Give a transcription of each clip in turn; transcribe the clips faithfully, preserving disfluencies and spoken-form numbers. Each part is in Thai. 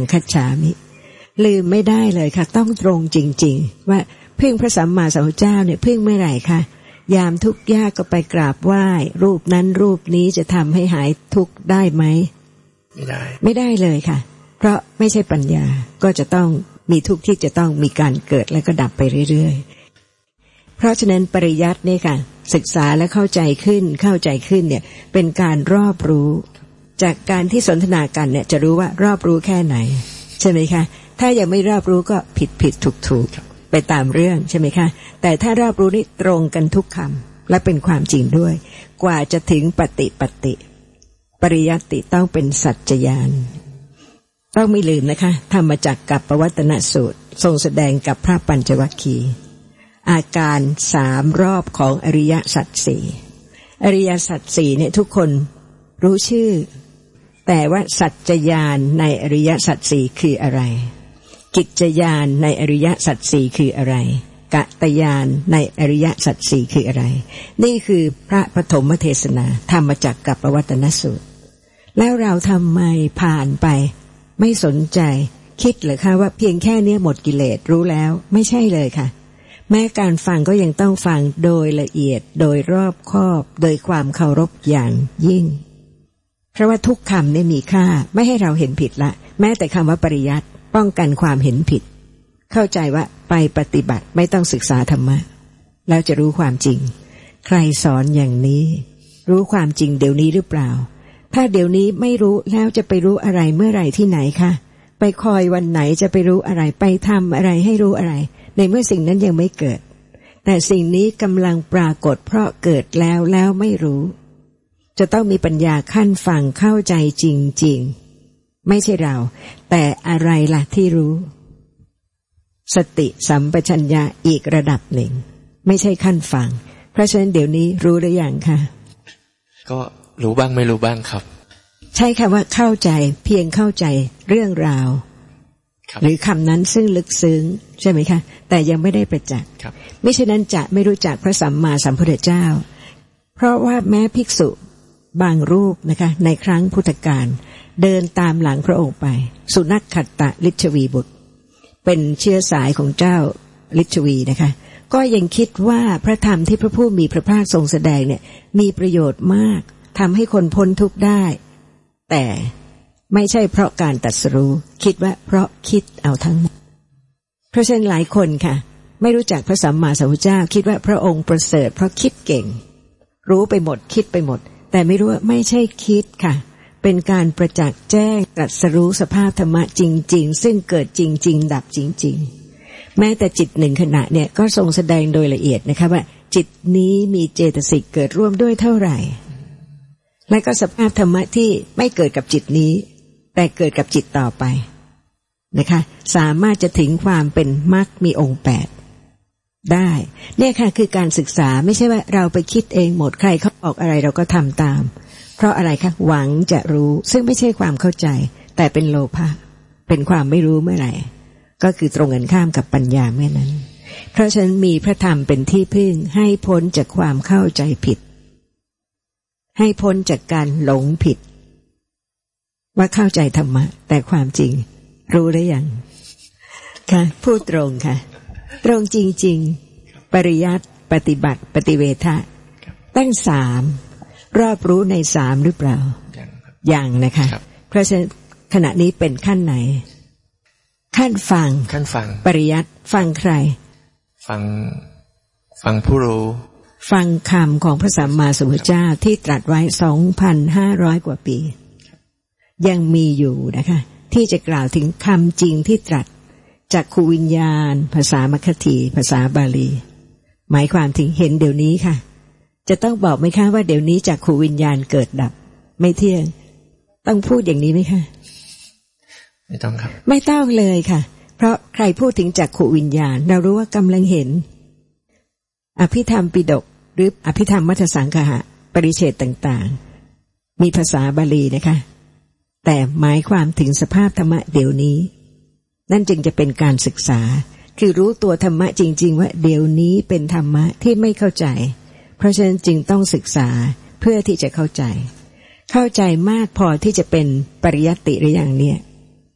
คัจฉามิลืมไม่ได้เลยค่ะต้องตรงจริงๆว่าพึ่งพระสัมมาสัมพุทธเจ้าเนี่ยพึ่งเมื่อไหร่คะยามทุกข์ยากก็ไปกราบไหว้รูปนั้นรูปนี้จะทำให้หายทุกข์ได้ไหมไม่ได้ไม่ได้เลยค่ะเพราะไม่ใช่ปัญญาก็จะต้องมีทุกข์ที่จะต้องมีการเกิดแล้วก็ดับไปเรื่อยๆเพราะฉะนั้นปริยัติเนี่ยค่ะศึกษาและเข้าใจขึ้นเข้าใจขึ้นเนี่ยเป็นการรอบรู้จากการที่สนทนากันเนี่ยจะรู้ว่ารอบรู้แค่ไหนใช่ไหมคะถ้ายังไม่รอบรู้ก็ผิดผิดถูกถูกไปตามเรื่องใช่ไหมคะแต่ถ้ารอบรู้นี่ตรงกันทุกคำและเป็นความจริงด้วยกว่าจะถึงปฏิปฏิปริยัติต้องเป็นสัจจญาณต้องไม่ลืมนะคะธรรมจักรกับปวัตตนสูตรทรงแสดงกับพระปัญจวัคคีย์อาการสามรอบของอริยสัจสี่อริยสัจสี่เนี่ยทุกคนรู้ชื่อแต่ว่าสัจจญาณในอริยสัจสี่คืออะไรกิจญาณในอริยสัจสี่คืออะไรกตญาณในอริยสัจสี่คืออะไรนี่คือพระปฐมเทศนาธรรมจักรกับปวัตตนสูตรแล้วเราทำไมผ่านไปไม่สนใจคิดเหรอคะว่าเพียงแค่นี้หมดกิเลสรู้แล้วไม่ใช่เลยค่ะแม้การฟังก็ยังต้องฟังโดยละเอียดโดยรอบคอบโดยความเคารพอย่างยิ่งเพราะว่าทุกคำเนี่ยมีค่าไม่ให้เราเห็นผิดละแม้แต่คำว่าปริยัติป้องกันความเห็นผิดเข้าใจว่าไปปฏิบัติไม่ต้องศึกษาธรรมะแล้วจะรู้ความจริงใครสอนอย่างนี้รู้ความจริงเดี๋ยวนี้หรือเปล่าถ้าเดี๋ยวนี้ไม่รู้แล้วจะไปรู้อะไรเมื่อไหร่ที่ไหนคะไปคอยวันไหนจะไปรู้อะไรไปทำอะไรให้รู้อะไรในเมื่อสิ่งนั้นยังไม่เกิดแต่สิ่งนี้กำลังปรากฏเพราะเกิดแล้วแล้วไม่รู้จะต้องมีปัญญาขั้นฟังเข้าใจจริงๆไม่ใช่เราแต่อะไรล่ะที่รู้สติสัมปชัญญะอีกระดับหนึ่งไม่ใช่ขั้นฟังเพราะฉะนั้นเดี๋ยวนี้รู้หรือยังคะก็รู้บ้างไม่รู้บ้างครับใช่ค่ะว่าเข้าใจเพียงเข้าใจเรื่องราวหรือคำนั้นซึ่งลึกซึ้งใช่ไหมคะแต่ยังไม่ได้ประจักษ์ไม่เช่นนั้นจะไม่รู้จักพระสัมมาสัมพุทธเจ้าเพราะว่าแม้ภิกษุบางรูปนะคะในครั้งพุทธกาลเดินตามหลังพระองค์ไปสุนัขขัตตะลิชวีบุตรเป็นเชื้อสายของเจ้าลิชวีนะคะก็ยังคิดว่าพระธรรมที่พระผู้มีพระภาคทรงแสดงเนี่ยมีประโยชน์มากทำให้คนพ้นทุกข์ได้แต่ไม่ใช่เพราะการตรัสรู้คิดว่าเพราะคิดเอาทั้งหมดเพราะฉะนั้นหลายคนค่ะไม่รู้จักพระสัมมาสัมพุทธเจ้าคิดว่าพระองค์ประเสริฐเพราะคิดเก่งรู้ไปหมดคิดไปหมดแต่ไม่รู้ว่าไม่ใช่คิดค่ะเป็นการประจักษ์แจ้งตรัสรู้สภาพธรรมะจริงๆซึ่งเกิดจริงๆดับจริงๆแม้แต่จิตหนึ่งขณะเนี่ยก็ทรงแสดงโดยละเอียดนะคะว่าจิตนี้มีเจตสิกเกิดร่วมด้วยเท่าไหร่และก็สภาพธรรมะที่ไม่เกิดกับจิตนี้แต่เกิดกับจิตต่อไปนะคะสามารถจะถึงความเป็นมรรคมีองค์แปดได้เนี่ยค่ะคือการศึกษาไม่ใช่ว่าเราไปคิดเองหมดใครเขาบอกอะไรเราก็ทำตามเพราะอะไรคะหวังจะรู้ซึ่งไม่ใช่ความเข้าใจแต่เป็นโลภะเป็นความไม่รู้เมื่อไหร่ก็คือตรงกันข้ามกับปัญญาเมื่อนั้นเพราะฉะนั้นมีพระธรรมเป็นที่พึ่งให้พ้นจากความเข้าใจผิดให้พ้นจากการหลงผิดว่าเข้าใจธรรมะแต่ความจริงรู้หรือยังค่ะพูดตรงค่ะตรงจริงๆปริยัติปฏิบัติปฏิเวทะตั้งสามรอบรู้ในสามหรือเปล่าอย่างนะคะเพราะฉะนั้นขณะนี้เป็นขั้นไหนขั้นฟังขั้นฟังปริยัติฟังใครฟังฟังผู้รู้ฟังคำของพระสัมมาสัมพุทธเจ้าที่ตรัสไว้ สองพันห้าร้อย กว่าปียังมีอยู่นะคะที่จะกล่าวถึงคำจริงที่ตรัสจักขุวิญญาณภาษามัคคธีภาษาบาลีหมายความถึงเห็นเดี๋ยวนี้ค่ะจะต้องบอกไหมคะว่าเดี๋ยวนี้จักขุวิญญาณเกิดดับไม่เที่ยงต้องพูดอย่างนี้ไหมคะไม่ต้องครับไม่ต้องเลยค่ะเพราะใครพูดถึงจักขุวิญญาณเรารู้ว่ากำลังเห็นอภิธรรมปิฎกหรืออภิธรรมมัทธสังคหะปริเฉดต่างๆมีภาษาบาลีนะคะแต่หมายความถึงสภาพธรรมะเดี๋ยวนี้นั่นจึงจะเป็นการศึกษาคือรู้ตัวธรรมะจริงๆว่าเดี๋ยวนี้เป็นธรรมะที่ไม่เข้าใจเพราะฉะนั้นจึงต้องศึกษาเพื่อที่จะเข้าใจเข้าใจมากพอที่จะเป็นปริยัติหรือยังเนี่ยยังครับ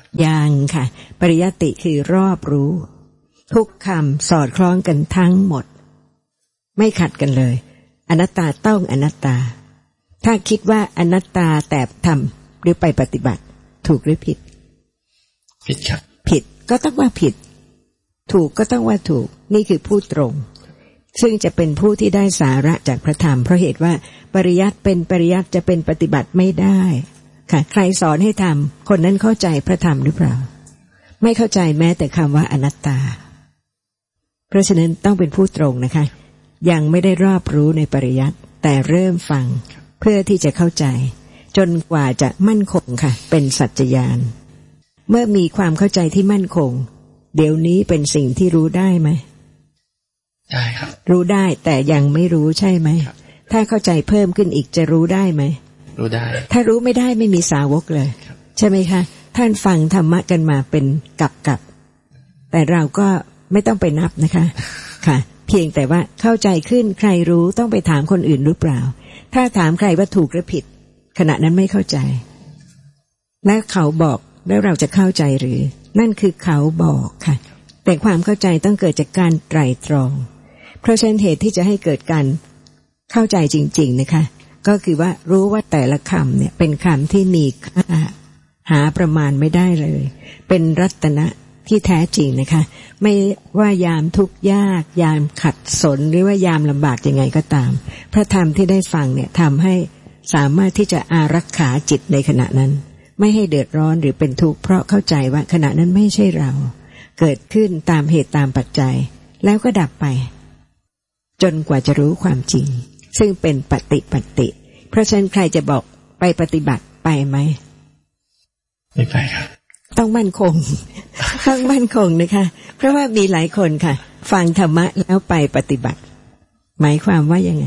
ยังค่ะปริยัติคือรอบรู้ทุกคำสอดคล้องกันทั้งหมดไม่ขัดกันเลยอนัตตาต้องอนัตตาถ้าคิดว่าอนัตตาแต่ทำหรือไปปฏิบัติถูกหรือผิดผิดครับผิดก็ต้องว่าผิดถูกก็ต้องว่าถูกนี่คือผู้ตรงซึ่งจะเป็นผู้ที่ได้สาระจากพระธรรมเพราะเหตุว่าปริยัติเป็นปริยัติจะเป็นปฏิบัติไม่ได้ค่ะใครสอนให้ทำคนนั้นเข้าใจพระธรรมหรือเปล่าไม่เข้าใจแม้แต่คำว่าอนัตตาเพราะฉะนั้นต้องเป็นผู้ตรงนะคะยังไม่ได้รอบรู้ในปริยัติแต่เริ่มฟังเพื่อที่จะเข้าใจจนกว่าจะมั่นคงค่ะเป็นสัจจญาณเมื่อมีความเข้าใจที่มั่นคงเดี๋ยวนี้เป็นสิ่งที่รู้ได้ไหมได้ครับรู้ได้แต่ยังไม่รู้ใช่ไหมถ้าเข้าใจเพิ่มขึ้นอีกจะรู้ได้ไหมรู้ได้ถ้ารู้ไม่ได้ไม่มีสาวกเลยใช่ไหมคะท่านฟังธรรมะกันมาเป็นกับกับแต่เราก็ไม่ต้องไปนับนะคะค่ะเพียงแต่ว่าเข้าใจขึ้นใครรู้ต้องไปถามคนอื่นหรือเปล่าถ้าถามใครว่าถูกหรือผิดขณะนั้นไม่เข้าใจและเขาบอกแล้วเราจะเข้าใจหรือนั่นคือเขาบอกค่ะแต่ความเข้าใจต้องเกิดจากการไตร่ตรองเพราะฉะนั้นเหตุที่จะให้เกิดการเข้าใจจริงๆนะคะก็คือว่ารู้ว่าแต่ละคำเนี่ยเป็นคำที่มีค่าหาประมาณไม่ได้เลยเป็นรัตนะที่แท้จริงนะคะไม่ว่ายามทุกข์ยากยามขัดสนหรือว่ายามลำบากยังไงก็ตามพระธรรมที่ได้ฟังเนี่ยทำให้สามารถที่จะอารักขาจิตในขณะนั้นไม่ให้เดือดร้อนหรือเป็นทุกข์เพราะเข้าใจว่าขณะนั้นไม่ใช่เราเกิดขึ้นตามเหตุตามปัจจัยแล้วก็ดับไปจนกว่าจะรู้ความจริงซึ่งเป็นปฏิปัตติเพราะฉะนั้นใครจะบอกไปปฏิบัติไปไหมไม่ไปครับต้องมั่นคงต้องมั่นคงนะคะเพราะว่ามีหลายคนค่ะฟังธรรมะแล้วไปปฏิบัติหมายความว่ายังไง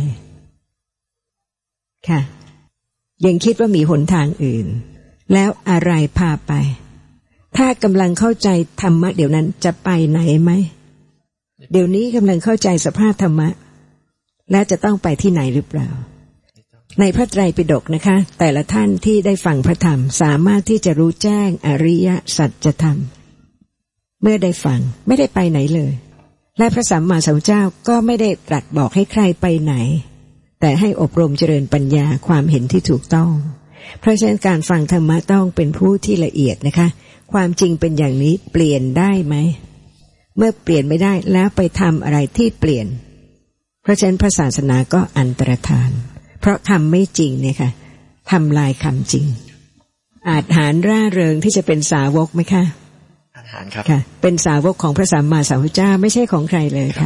ค่ะยังคิดว่ามีหนทางอื่นแล้วอะไรพาไปถ้ากำลังเข้าใจธรรมะเดี๋ยวนั้นจะไปไหนไหมเดี๋ยวนี้กำลังเข้าใจสภาพธรรมะและจะต้องไปที่ไหนหรือเปล่าในพระไตรปิฎกนะคะแต่ละท่านที่ได้ฟังพระธรรมสามารถที่จะรู้แจ้งอริยสัจธรรมเมื่อได้ฟังไม่ได้ไปไหนเลยและพระสัมมาสัมพุทธเจ้าก็ไม่ได้ตรัสบอกให้ใครไปไหนแต่ให้อบรมเจริญปัญญาความเห็นที่ถูกต้องเพราะฉะนั้นการฟังธรรมะต้องเป็นผู้ที่ละเอียดนะคะความจริงเป็นอย่างนี้เปลี่ยนได้ไหมเมื่อเปลี่ยนไม่ได้แล้วไปทำอะไรที่เปลี่ยนเพราะฉะนั้นพระศาสนาก็อันตรธานเพราะคำไม่จริงเนี่ยค่ะทำลายคำจริงอาจหารร่าเริงที่จะเป็นสาวกไหมคะอาจหารครับค่ะเป็นสาวกของพระสัมมาสัมพุทธเจ้าไม่ใช่ของใครเลยค่ะ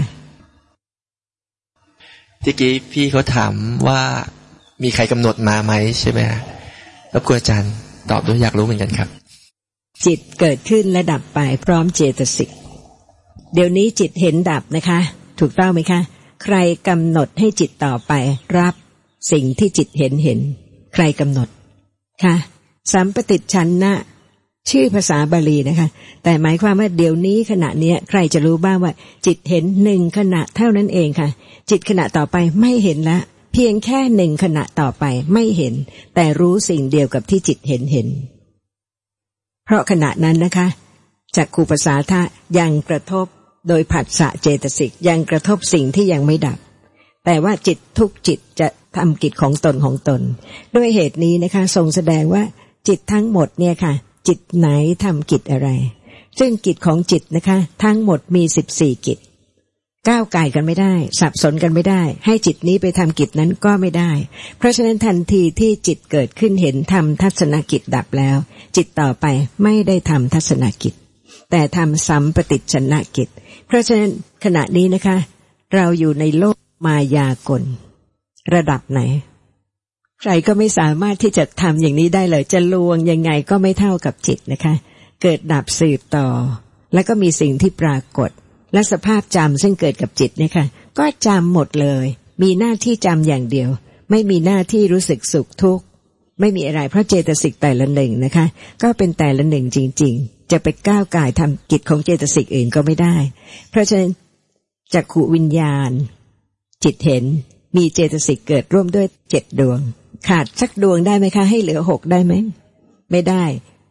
ทีกี้พี่เขาถามว่ามีใครกำหนดมาไหมใช่ไหมรบกวนอาจารย์ตอบด้วยอยากรู้เหมือนกันครับจิตเกิดขึ้นและดับไปพร้อมเจตสิกเดี๋ยวนี้จิตเห็นดับนะคะถูกต้องไหมคะใครกำหนดให้จิตต่อไปรับสิ่งที่จิตเห็นเห็นใครกำหนดค่ะสัมปติชันนะชื่อภาษาบาลีนะคะแต่หมายความว่าเดี๋ยวนี้ขณะนี้ใครจะรู้บ้างว่าจิตเห็นหนึ่งขณะเท่านั้นเองค่ะจิตขณะต่อไปไม่เห็นละเพียงแค่หนึ่งขณะต่อไปไม่เห็นแต่รู้สิ่งเดียวกับที่จิตเห็นเห็นเพราะขณะนั้นนะคะจักขุปัสสาทะยังกระทบโดยผัสสะเจตสิกยังกระทบสิ่งที่ยังไม่ดับแต่ว่าจิตทุกจิตจะทำกิจของตนของตนด้วยเหตุนี้นะคะทรงแสดงว่าจิตทั้งหมดเนี่ยค่ะจิตไหนทำกิจอะไรซึ่งกิจของจิตนะคะทั้งหมดมีสิบสี่กิจก้าวไก่กันไม่ได้สับสนกันไม่ได้ให้จิตนี้ไปทำกิจนั้นก็ไม่ได้เพราะฉะนั้นทันทีที่จิตเกิดขึ้นเห็นทำทัศนกิจดับแล้วจิตต่อไปไม่ได้ทำทัศนกิจแต่ทำสัมปติชนกิจเพราะฉะนั้นขณะนี้นะคะเราอยู่ในโลกมายากลระดับไหนใครก็ไม่สามารถที่จะทำอย่างนี้ได้เลยจะลวงยังไงก็ไม่เท่ากับจิตนะคะเกิดดับสืบต่อแล้วก็มีสิ่งที่ปรากฏและสภาพจำซึ่งเกิดกับจิตเนี่ยค่ะก็จำหมดเลยมีหน้าที่จำอย่างเดียวไม่มีหน้าที่รู้สึกสุขทุกข์ไม่มีอะไรเพราะเจตสิกแต่ละหนึ่งนะคะก็เป็นแต่ละหนึ่งจริงๆจะไปก้าวก่ายทำกิจของเจตสิกอื่นก็ไม่ได้เพราะฉะนั้นจักขุวิญญาณจิตเห็นมีเจตสิกเกิดร่วมด้วยเจ็ดดวงขาดสักดวงได้ไหมคะให้เหลือหกได้ไหมไม่ได้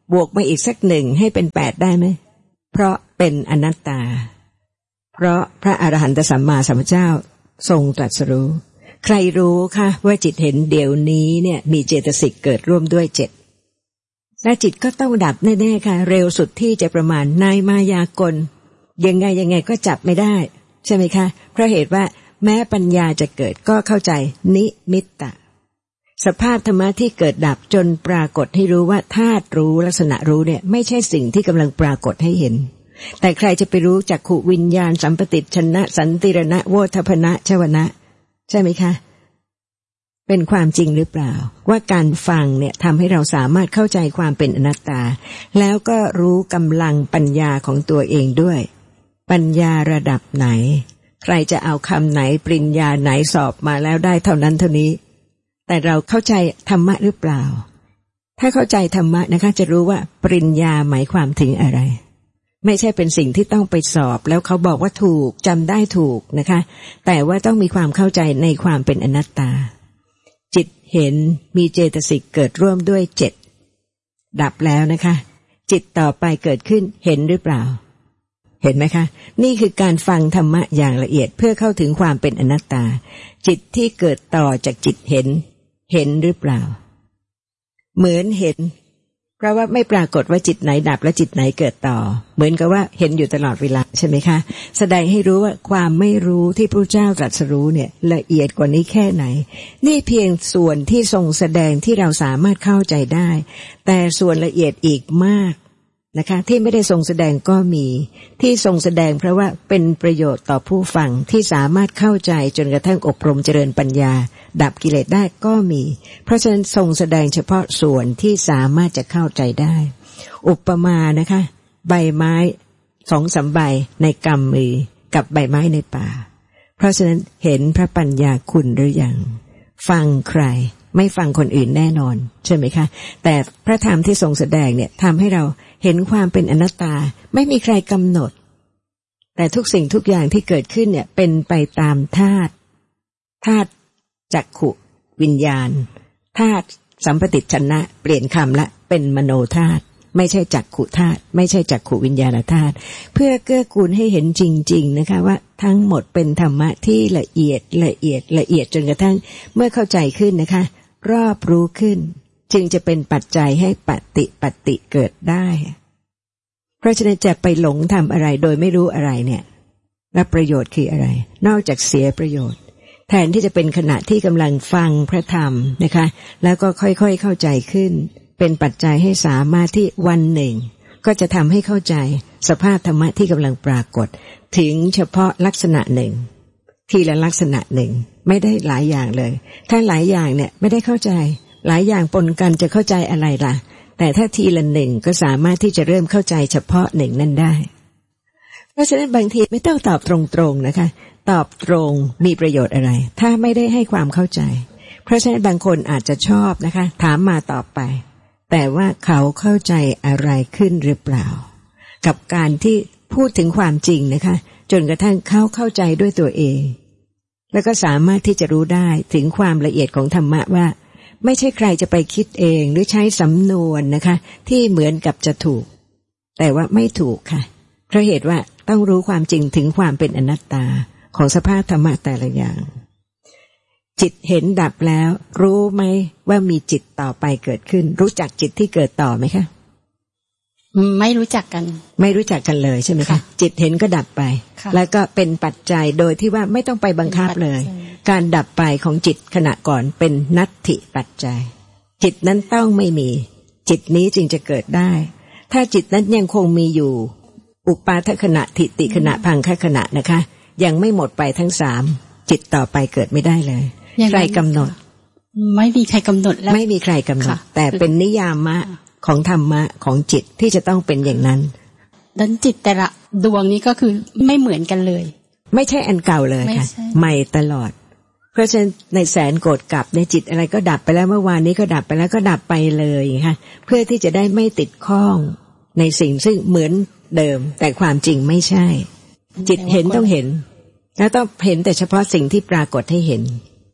บวกมาอีกสักหนึ่งให้เป็นแปดได้ไหมเพราะเป็นอนัตตาเพราะพระอรหันตสัมมาสัมพุทธเจ้าทรงตรัสรู้ใครรู้คะว่าจิตเห็นเดี๋ยวนี้เนี่ยมีเจตสิกเกิดร่วมด้วยเจ็ดและจิตก็ต้องดับแน่ๆค่ะเร็วสุดที่จะประมาณนายมายากลยังไงยังไงก็จับไม่ได้ใช่ไหมคะเพราะเหตุว่าแม้ปัญญาจะเกิดก็เข้าใจนิมิตตะสภาพธรรมะที่เกิดดับจนปรากฏให้รู้ว่าธาตุรู้ลักษณะรู้เนี่ยไม่ใช่สิ่งที่กำลังปรากฏให้เห็นแต่ใครจะไปรู้จักขุวิญญาณสัมปติชนะสันติรณะโวทัพนะชวนะใช่ไหมคะเป็นความจริงหรือเปล่าว่าการฟังเนี่ยทำให้เราสามารถเข้าใจความเป็นอนัตตาแล้วก็รู้กำลังปัญญาของตัวเองด้วยปัญญาระดับไหนใครจะเอาคำไหนปริญญาไหนสอบมาแล้วได้เท่านั้นเท่านี้แต่เราเข้าใจธรรมะหรือเปล่าถ้าเข้าใจธรรมะนะคะจะรู้ว่าปริญญาหมายความถึงอะไรไม่ใช่เป็นสิ่งที่ต้องไปสอบแล้วเขาบอกว่าถูกจำได้ถูกนะคะแต่ว่าต้องมีความเข้าใจในความเป็นอนัตตาจิตเห็นมีเจตสิกเกิดร่วมด้วยเจ็ดดับแล้วนะคะจิตต่อไปเกิดขึ้นเห็นหรือเปล่าเห็นไหมคะนี่คือการฟังธรรมะอย่างละเอียดเพื่อเข้าถึงความเป็นอนัตตาจิตที่เกิดต่อจากจิตเห็นเห็นหรือเปล่าเหมือนเห็นเพราะว่าไม่ปรากฏว่าจิตไหนดับและจิตไหนเกิดต่อเหมือนกับว่าเห็นอยู่ตลอดเวลาใช่ไหมคะแสดงให้รู้ว่าความไม่รู้ที่พระเจ้าตรัสรู้เนี่ยละเอียดกว่านี้แค่ไหนนี่เพียงส่วนที่ทรงแสดงที่เราสามารถเข้าใจได้แต่ส่วนละเอียดอีกมากนะคะที่ไม่ได้ทรงแสดงก็มีที่ทรงแสดงเพราะว่าเป็นประโยชน์ต่อผู้ฟังที่สามารถเข้าใจจนกระทั่งอบรมเจริญปัญญาดับกิเลสได้ก็มีเพราะฉะนั้นทรงแสดงเฉพาะส่วนที่สามารถจะเข้าใจได้อุปมานะคะใบไม้สองสามใบในกำมือกับใบไม้ในป่าเพราะฉะนั้นเห็นพระปัญญาคุณหรือยังฟังใครไม่ฟังคนอื่นแน่นอนใช่ไหมคะแต่พระธรรมที่ทรงแสดงเนี่ยทำให้เราเห็นความเป็นอนัตตาไม่มีใครกำหนดแต่ทุกสิ่งทุกอย่างที่เกิดขึ้นเนี่ยเป็นไปตามธาตุธาตุจักขุวิญญาณธาตุสัมปติชนะเปลี่ยนคำละเป็นมโนธาตุไม่ใช่จักขุธาตุไม่ใช่จักขุวิญญาณธาตุเพื่อเกื้อกูลให้เห็นจริงๆนะคะว่าทั้งหมดเป็นธรรมะที่ละเอียดละเอียดละเอียดจนกระทั่งเมื่อเข้าใจขึ้นนะคะรอบรู้ขึ้นจึงจะเป็นปัจจัยให้ปฏิปฏิเกิดได้เพราะฉะนั้นจะไปหลงทำอะไรโดยไม่รู้อะไรเนี่ยรับประโยชน์คืออะไรนอกจากเสียประโยชน์แทนที่จะเป็นขณะที่กำลังฟังพระธรรมนะคะแล้วก็ค่อยๆเข้าใจขึ้นเป็นปัจจัยให้สามารถที่วันหนึ่งก็จะทำให้เข้าใจสภาพธรรมะที่กำลังปรากฏถึงเฉพาะลักษณะหนึ่งทีละลักษณะหนึ่งไม่ได้หลายอย่างเลยถ้าหลายอย่างเนี่ยไม่ได้เข้าใจหลายอย่างปนกันจะเข้าใจอะไรล่ะแต่ถ้าทีละหนึ่งก็สามารถที่จะเริ่มเข้าใจเฉพาะหนึ่งนั่นได้เพราะฉะนั้นบางทีไม่ต้องตอบตรงๆนะคะตอบตรงมีประโยชน์อะไรถ้าไม่ได้ให้ความเข้าใจเพราะฉะนั้นบางคนอาจจะชอบนะคะถามมาตอบไปแต่ว่าเขาเข้าใจอะไรขึ้นหรือเปล่ากับการที่พูดถึงความจริงนะคะจนกระทั่งเขาเข้าใจด้วยตัวเองแล้วก็สามารถที่จะรู้ได้ถึงความละเอียดของธรรมะว่าไม่ใช่ใครจะไปคิดเองหรือใช้สำนวนนะคะที่เหมือนกับจะถูกแต่ว่าไม่ถูกค่ะเพราะเหตุว่าต้องรู้ความจริงถึงความเป็นอนัตตาของสภาพธรรมะแต่ละอย่างจิตเห็นดับแล้วรู้ไหมว่ามีจิตต่อไปเกิดขึ้นรู้จักจิตที่เกิดต่อไหมคะไม่รู้จักกันไม่รู้จักกันเลยใช่ไหมคะจิตเห็นก็ดับไปแล้วก็เป็นปัจจัยโดยที่ว่าไม่ต้องไปบังคับเลยการดับไปของจิตขณะก่อนเป็นนัตถิปัจจัยจิตนั้นต้องไม่มีจิตนี้จึงจะเกิดได้ถ้าจิตนั้นยังคงมีอยู่อุปาทขณะทิฏฐิขณะพังคขณะนะคะยังไม่หมดไปทั้งสามจิตต่อไปเกิดไม่ได้เลยใครกำหนดไม่มีใครกำหนดแล้วไม่มีใครกำหนดแต่เป็นนิยามะของธรรมะของจิตที่จะต้องเป็นอย่างนั้นดังจิตแต่ละดวงนี้ก็คือไม่เหมือนกันเลยไม่ใช่อันเก่าเลยค่ะใหม่ตลอดเพราะฉะนั้นในแสนโกรธกลับในจิตอะไรก็ดับไปแล้วเมื่อวานนี้ก็ดับไปแล้วก็ดับไปเลยค่ะเพื่อที่จะได้ไม่ติดข้องในสิ่งซึ่งเหมือนเดิมแต่ความจริงไม่ใช่จิตเห็นต้องเห็นแล้วต้องเห็นแต่เฉพาะสิ่งที่ปรากฏให้เห็น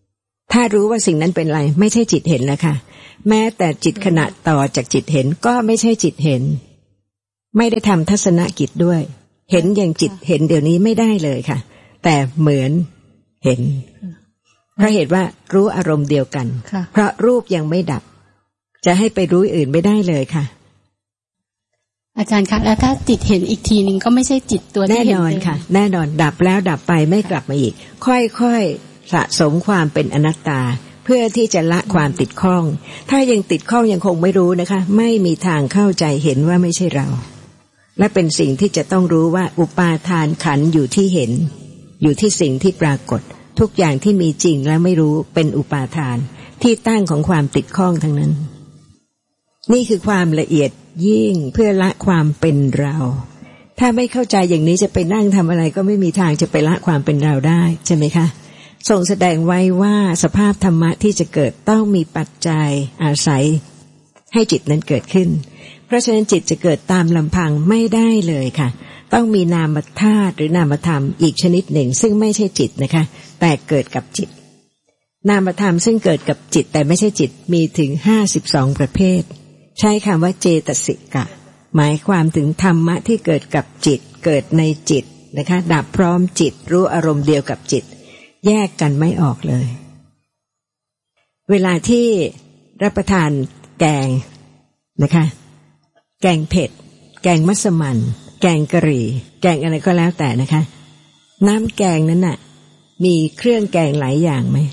ถ้ารู้ว่าสิ่งนั้นเป็นอะไรไม่ใช่จิตเห็นแล้วค่ะแม้แต่จิตขณะต่อจากจิตเห็นก็ไม่ใช่จิตเห็นไม่ได้ทำทัศนกิจด้วยเห็นอย่างจิตเห็นเดี๋ยวนี้ไม่ได้เลยค่ะแต่เหมือนเห็นเพราะเหตุว่ารู้อารมณ์เดียวกันเพราะรูปยังไม่ดับจะให้ไปรู้อื่นไม่ได้เลยค่ะอาจารย์คะแล้วถ้าจิตเห็นอีกทีนึงก็ไม่ใช่จิตตัวที่เห็นแน่นอนค่ะแน่นอนดับแล้วดับไปไม่กลับมาอีกค่อยๆสะสมความเป็นอนัตตาเพื่อที่จะละความติดข้องถ้ายังติดข้องยังคงไม่รู้นะคะไม่มีทางเข้าใจเห็นว่าไม่ใช่เราและเป็นสิ่งที่จะต้องรู้ว่าอุปาทานขันธ์อยู่ที่เห็นอยู่ที่สิ่งที่ปรากฏทุกอย่างที่มีจริงและไม่รู้เป็นอุปาทานที่ตั้งของความติดข้องทั้งนั้นนี่คือความละเอียดยิ่งเพื่อละความเป็นเราถ้าไม่เข้าใจอย่างนี้จะไปนั่งทำอะไรก็ไม่มีทางจะไปละความเป็นเราได้ใช่ไหมคะทรงแสดงไว้ว่าสภาพธรรมะที่จะเกิดต้องมีปัจจัยอาศัยให้จิตนั้นเกิดขึ้นเพราะฉะนั้นจิตจะเกิดตามลำพังไม่ได้เลยค่ะต้องมีนามธาตุหรือนามธรรมอีกชนิดหนึ่งซึ่งไม่ใช่จิตนะคะแต่เกิดกับจิตนามธรรมซึ่งเกิดกับจิตแต่ไม่ใช่จิตมีถึงห้าสิบสองประเภทใช้คำว่าเจตสิกะหมายความถึงธรรมะที่เกิดกับจิตเกิดในจิตนะคะดับพร้อมจิตรู้อารมณ์เดียวกับจิตแยกกันไม่ออกเลยเวลาที่รับประทานแกงนะคะแกงเผ็ดแกงมัสมั่นแกงกะหรี่แกงอะไรก็แล้วแต่นะคะน้ำแกงนั้นน่ะมีเครื่องแกงหลายอย่างไหม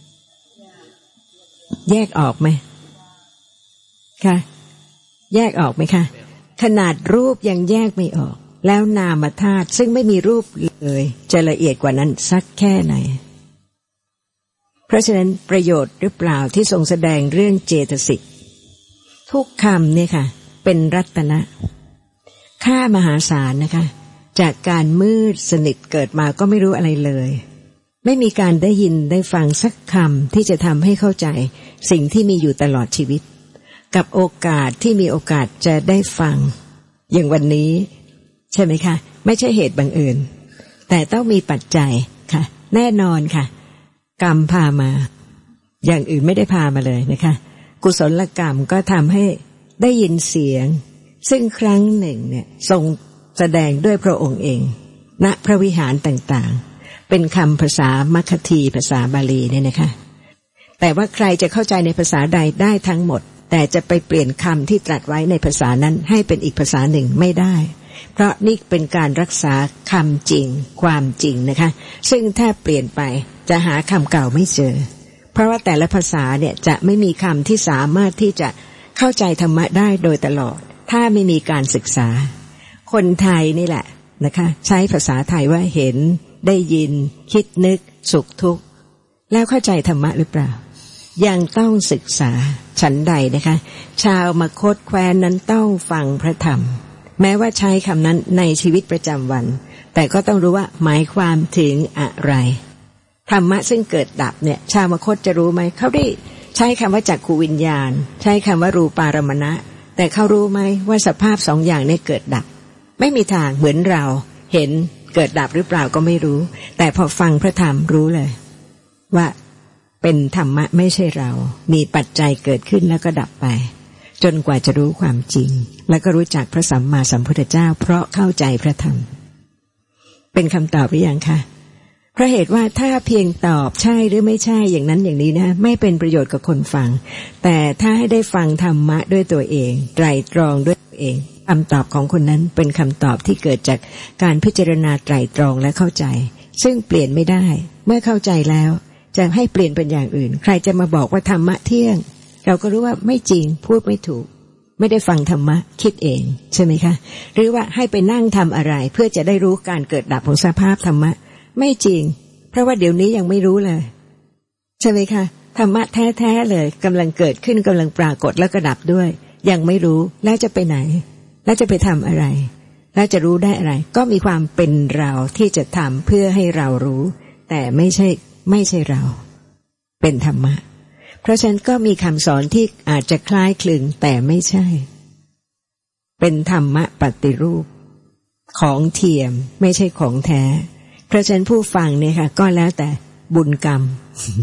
แยกออกไหมค่ะแยกออกไหมคะขนาดรูปยังแยกไม่ออกแล้วนามธาตุซึ่งไม่มีรูปเลยจะละเอียดกว่านั้นสักแค่ไหนเพราะฉะนั้นประโยชน์หรือเปล่าที่ทรงแสดงเรื่องเจตสิกทุกคำเนี่ยค่ะเป็นรัตนะค่ามหาศาลนะคะจากการมืดสนิทเกิดมาก็ไม่รู้อะไรเลยไม่มีการได้ยินได้ฟังสักคำที่จะทำให้เข้าใจสิ่งที่มีอยู่ตลอดชีวิตกับโอกาสที่มีโอกาสจะได้ฟังอย่างวันนี้ใช่ไหมคะไม่ใช่เหตุบังเอิญแต่ต้องมีปัจจัยค่ะแน่นอนค่ะกรรมพามาอย่างอื่นไม่ได้พามาเลยนะคะกุศลกรรมก็ทำให้ได้ยินเสียงซึ่งครั้งหนึ่งเนี่ยทรงแสดงด้วยพระองค์เองณพระวิหารต่างๆเป็นคำภาษามัคคีภาษาบาลีเนี่ยนะคะแต่ว่าใครจะเข้าใจในภาษาใดได้ทั้งหมดแต่จะไปเปลี่ยนคำที่ตรัสไว้ในภาษานั้นให้เป็นอีกภาษาหนึ่งไม่ได้เพราะนี่เป็นการรักษาคำจริงความจริงนะคะซึ่งถ้าเปลี่ยนไปจะหาคำเก่าไม่เจอเพราะว่าแต่ละภาษาเนี่ยจะไม่มีคำที่สามารถที่จะเข้าใจธรรมะได้โดยตลอดถ้าไม่มีการศึกษาคนไทยนี่แหละนะคะใช้ภาษาไทยว่าเห็นได้ยินคิดนึกสุขทุกข์แล้วเข้าใจธรรมะหรือเปล่ายังต้องศึกษาฉันใดนะคะชาวมคธแคว้นนั้นต้องฟังพระธรรมแม้ว่าใช้คำนั้นในชีวิตประจำวันแต่ก็ต้องรู้ว่าหมายความถึงอะไรธรรมะซึ่งเกิดดับเนี่ยชาวมคธจะรู้ไหมเขาได้ใช้คำว่าจักขุวิญญาณใช้คำว่ารูปารมณะแต่เขารู้ไหมว่าสภาพสองอย่างนี้เกิดดับไม่มีทางเหมือนเราเห็นเกิดดับหรือเปล่าก็ไม่รู้แต่พอฟังพระธรรมรู้เลยว่าเป็นธรรมะไม่ใช่เรามีปัจจัยเกิดขึ้นแล้วก็ดับไปจนกว่าจะรู้ความจริงแล้วก็รู้จักพระสัมมาสัมพุทธเจ้าเพราะเข้าใจพระธรรมเป็นคำตอบหรือยังคะเพราะเหตุว่าถ้าเพียงตอบใช่หรือไม่ใช่อย่างนั้นอย่างนี้นะไม่เป็นประโยชน์กับคนฟังแต่ถ้าให้ได้ฟังธรรมะด้วยตัวเองไตร่ตรองด้วยตัวเองคำตอบของคนนั้นเป็นคำตอบที่เกิดจากการพิจารณาไตร่ตรองและเข้าใจซึ่งเปลี่ยนไม่ได้เมื่อเข้าใจแล้วจะให้เปลี่ยนเป็นอย่างอื่นใครจะมาบอกว่าธรรมะเที่ยงเราก็รู้ว่าไม่จริงพูดไม่ถูกไม่ได้ฟังธรรมะคิดเองใช่ไหมคะหรือว่าให้ไปนั่งทำอะไรเพื่อจะได้รู้การเกิดดับของสภาพธรรมะไม่จริงเพราะว่าเดี๋ยวนี้ยังไม่รู้เลยใช่ไหมคะธรรมะแท้ๆเลยกำลังเกิดขึ้นกำลังปรากฏแล้วก็ดับด้วยยังไม่รู้แล้วจะไปไหนแล้วจะไปทำอะไรแล้วจะรู้ได้อะไรก็มีความเป็นเราที่จะทำเพื่อให้เรารู้แต่ไม่ใช่ไม่ใช่เราเป็นธรรมะเพราะฉะนั้นก็มีคำสอนที่อาจจะคล้ายคลึงแต่ไม่ใช่เป็นธรรมะปฏิรูปของเทียมไม่ใช่ของแท้เพราะฉะนั้นผู้ฟังเนี่ยค่ะก็แล้วแต่บุญกรรม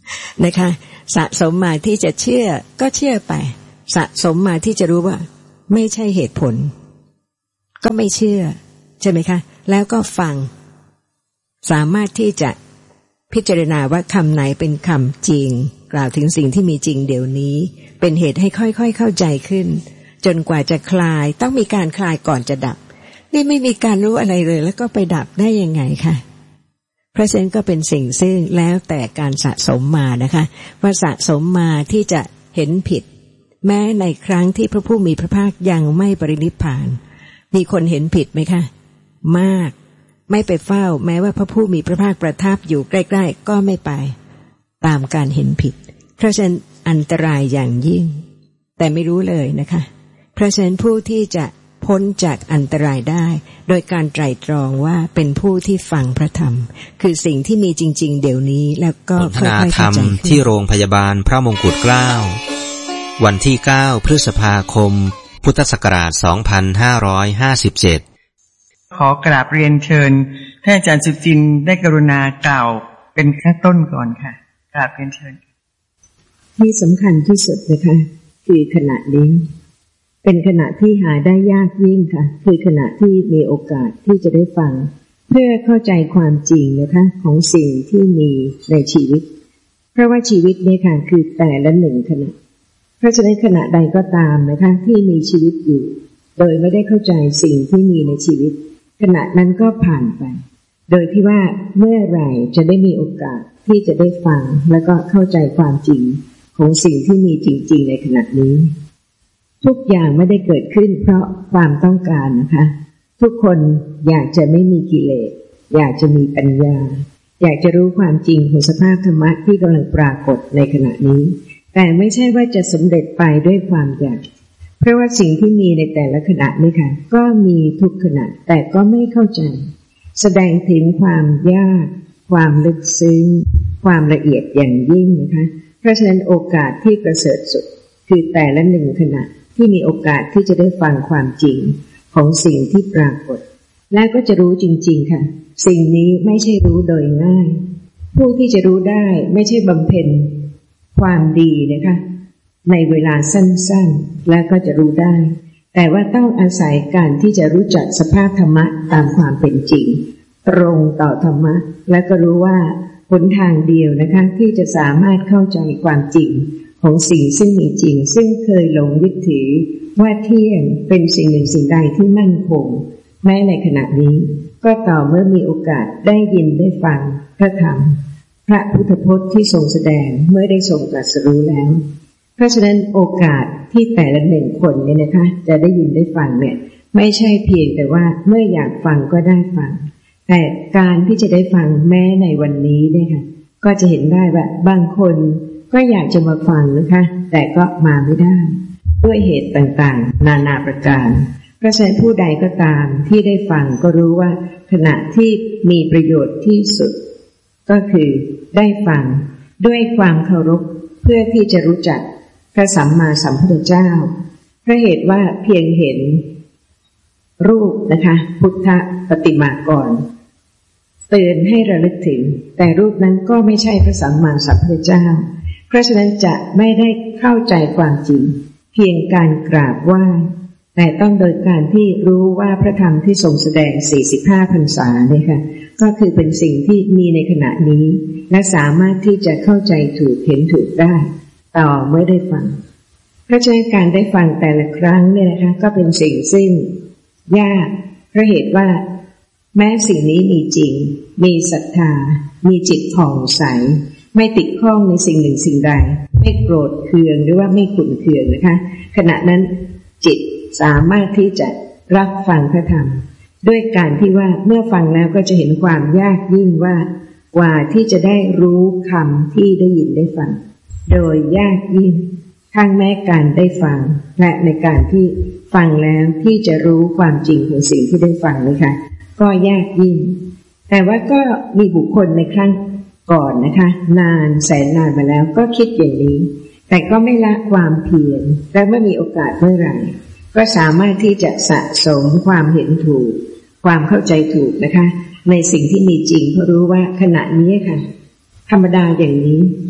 นะคะสะสมมาที่จะเชื่อก็เชื่อไปสะสมมาที่จะรู้ว่าไม่ใช่เหตุผลก็ไม่เชื่อใช่ไหมคะแล้วก็ฟังสามารถที่จะพิจารณาว่าคำไหนเป็นคำจริงกล่าวถึงสิ่งที่มีจริงเดี๋ยวนี้เป็นเหตุให้ค่อยๆเข้าใจขึ้นจนกว่าจะคลายต้องมีการคลายก่อนจะดับนี่ไม่มีการรู้อะไรเลยแล้วก็ไปดับได้ยังไงคะเพราะฉะนั้นก็เป็นสิ่งซึ่งแล้วแต่การสะสมมานะคะว่าสะสมมาที่จะเห็นผิดแม้ในครั้งที่พระผู้มีพระภาคยังไม่ปรินิพพานมีคนเห็นผิดไหมคะมากไม่ไปเฝ้าแม้ว่าพระผู้มีพระภาคประทับอยู่ใกล้ๆก็ไม่ไปตามการเห็นผิดเพราะฉะนั้นอันตรายอย่างยิ่งแต่ไม่รู้เลยนะคะเพราะฉะนั้นผู้ที่จะพ้นจากอันตรายได้โดยการไตร่ตรองว่าเป็นผู้ที่ฟังพระธรรมคือสิ่งที่มีจริงๆเดี๋ยวนี้แล้วก็ค่อยๆเข้าใจขึ้นที่โรงพยาบาลพระมงกุฎเกล้าวันที่เก้าพฤษภาคมพุทธศักราชสองพันห้าร้อยห้าสิบเจ็ดขอกราบเรียนเชิญท่านอาจารย์สุจินต์ได้กรุณากล่าวเป็นขั้นต้นก่อนค่ะกราบเรียนเชิญที่สำคัญที่สุดนะคะคือขณะนี้เป็นขณะที่หาได้ยากยิ่งค่ะคือขณะที่มีโอกาสที่จะได้ฟังเพื่อเข้าใจความจริงนะคะของสิ่งที่มีในชีวิตเพราะว่าชีวิตนี้ค่ะคือแต่ละหนึ่งขณะเพราะฉะนั้นขณะใดก็ตามนะคะที่มีชีวิตอยู่โดยไม่ได้เข้าใจสิ่งที่มีในชีวิตขณะนั้นก็ผ่านไปโดยที่ว่าเมื่อไหร่จะได้มีโอกาสที่จะได้ฟังแล้วก็เข้าใจความจริงของสิ่งที่มีจริงๆในขณะนี้ทุกอย่างไม่ได้เกิดขึ้นเพราะความต้องการนะคะทุกคนอยากจะไม่มีกิเลสอยากจะมีปัญญาอยากจะรู้ความจริงของสภาพธรรมะที่กำลังปรากฏในขณะนี้แต่ไม่ใช่ว่าจะสำเร็จไปด้วยความอยากเพราะว่าสิ่งที่มีในแต่ละขณะนี่ค่ะก็มีทุกขณะแต่ก็ไม่เข้าใจแสดงถึงความยากความลึกซึ้งความละเอียดอย่างยิ่งนะคะเพราะฉะนั้นโอกาสที่ประเสริฐสุดคือแต่ละหนึ่งขณะที่มีโอกาสที่จะได้ฟังความจริงของสิ่งที่ปรากฏและก็จะรู้จริงๆค่ะสิ่งนี้ไม่ใช่รู้โดยง่ายผู้ที่จะรู้ได้ไม่ใช่บำเพ็ญความดีนะคะในเวลาสั้นๆแล้วก็จะรู้ได้แต่ว่าต้องอาศัยการที่จะรู้จักสภาพธรรมะตามความเป็นจริงตรงต่อธรรมะและก็รู้ว่าหนทางเดียวนะคะที่จะสามารถเข้าใจความจริงของสิ่งซึ่งมีจริงซึ่งเคยหลงยึดถือว่าเที่ยงเป็นสิ่งหนึ่งสิ่งใดที่มั่นคงแม้ในขณะนี้ก็ต่อเมื่อมีโอกาสได้ยินได้ฟังพระธรรมพระพุทธพจน์ที่ทรงแสดงเมื่อได้ทรงตรัสรู้แล้วเพราะฉะนั้นโอกาสที่แต่ละหนึ่งคนเนี่ยนะคะจะได้ยินได้ฟังเนี่ยไม่ใช่เพียงแต่ว่าเมื่ออยากฟังก็ได้ฟังแต่การที่จะได้ฟังแม้ในวันนี้เนี่ยค่ะก็จะเห็นได้ว่าบางคนก็อยากจะมาฟังนะคะแต่ก็มาไม่ได้ด้วยเหตุต่างๆนานาประการเพราะฉะนั้นผู้ใดก็ตามที่ได้ฟังก็รู้ว่าขณะที่มีประโยชน์ที่สุดก็คือได้ฟังด้วยความเคารพเพื่อที่จะรู้จักพระสัมมาสัมพุทธเจ้าเพราะเหตุว่าเพียงเห็นรูปนะคะพุทธปฏิมากรเตือนให้ระลึกถึงแต่รูปนั้นก็ไม่ใช่พระสัมมาสัมพุทธเจ้าเพราะฉะนั้นจะไม่ได้เข้าใจความจริงเพียงการกราบไหว้แต่ต้องโดยการที่รู้ว่าพระธรรมที่ทรงแสดงสี่สิบห้าพรรษาเนี่ยค่ะก็คือเป็นสิ่งที่มีในขณะนี้และสามารถที่จะเข้าใจถูกเห็นถูกได้ต่อเมื่อได้ฟังเพราะฉะนั้นการได้ฟังแต่ละครั้งเนี่ยนะคะก็เป็นสิ่งซึ่งยากเพราะเหตุว่าแม้สิ่งนี้มีจริงมีศรัทธามีจิตผ่องใสไม่ติดข้องในสิ่งหนึ่งสิ่งใดไม่โกรธเคืองหรือว่าไม่ขุ่นเคืองนะคะขณะนั้นจิตสามารถที่จะรับฟังพระธรรมด้วยการที่ว่าเมื่อฟังแล้วก็จะเห็นความยากยิ่งว่ากว่าที่จะได้รู้คำที่ได้ยินได้ฟังโดยยากยิ่งทั้งแม้การได้ฟังและในการที่ฟังแล้วที่จะรู้ความจริงของสิ่งที่ได้ฟังนะคะก็ยากยิ่งแต่ว่าก็มีบุคคลในครั้งก่อนนะคะนานแสนนานมาแล้วก็คิดอย่างนี้แต่ก็ไม่ละความเพียรและเมื่อมีโอกาสเมื่อไหร่ก็สามารถที่จะสะสมความเห็นถูกความเข้าใจถูกนะคะในสิ่งที่มีจริงเพราะรู้ว่าขณะนี้ค่ะธรรมดาอย่างนี้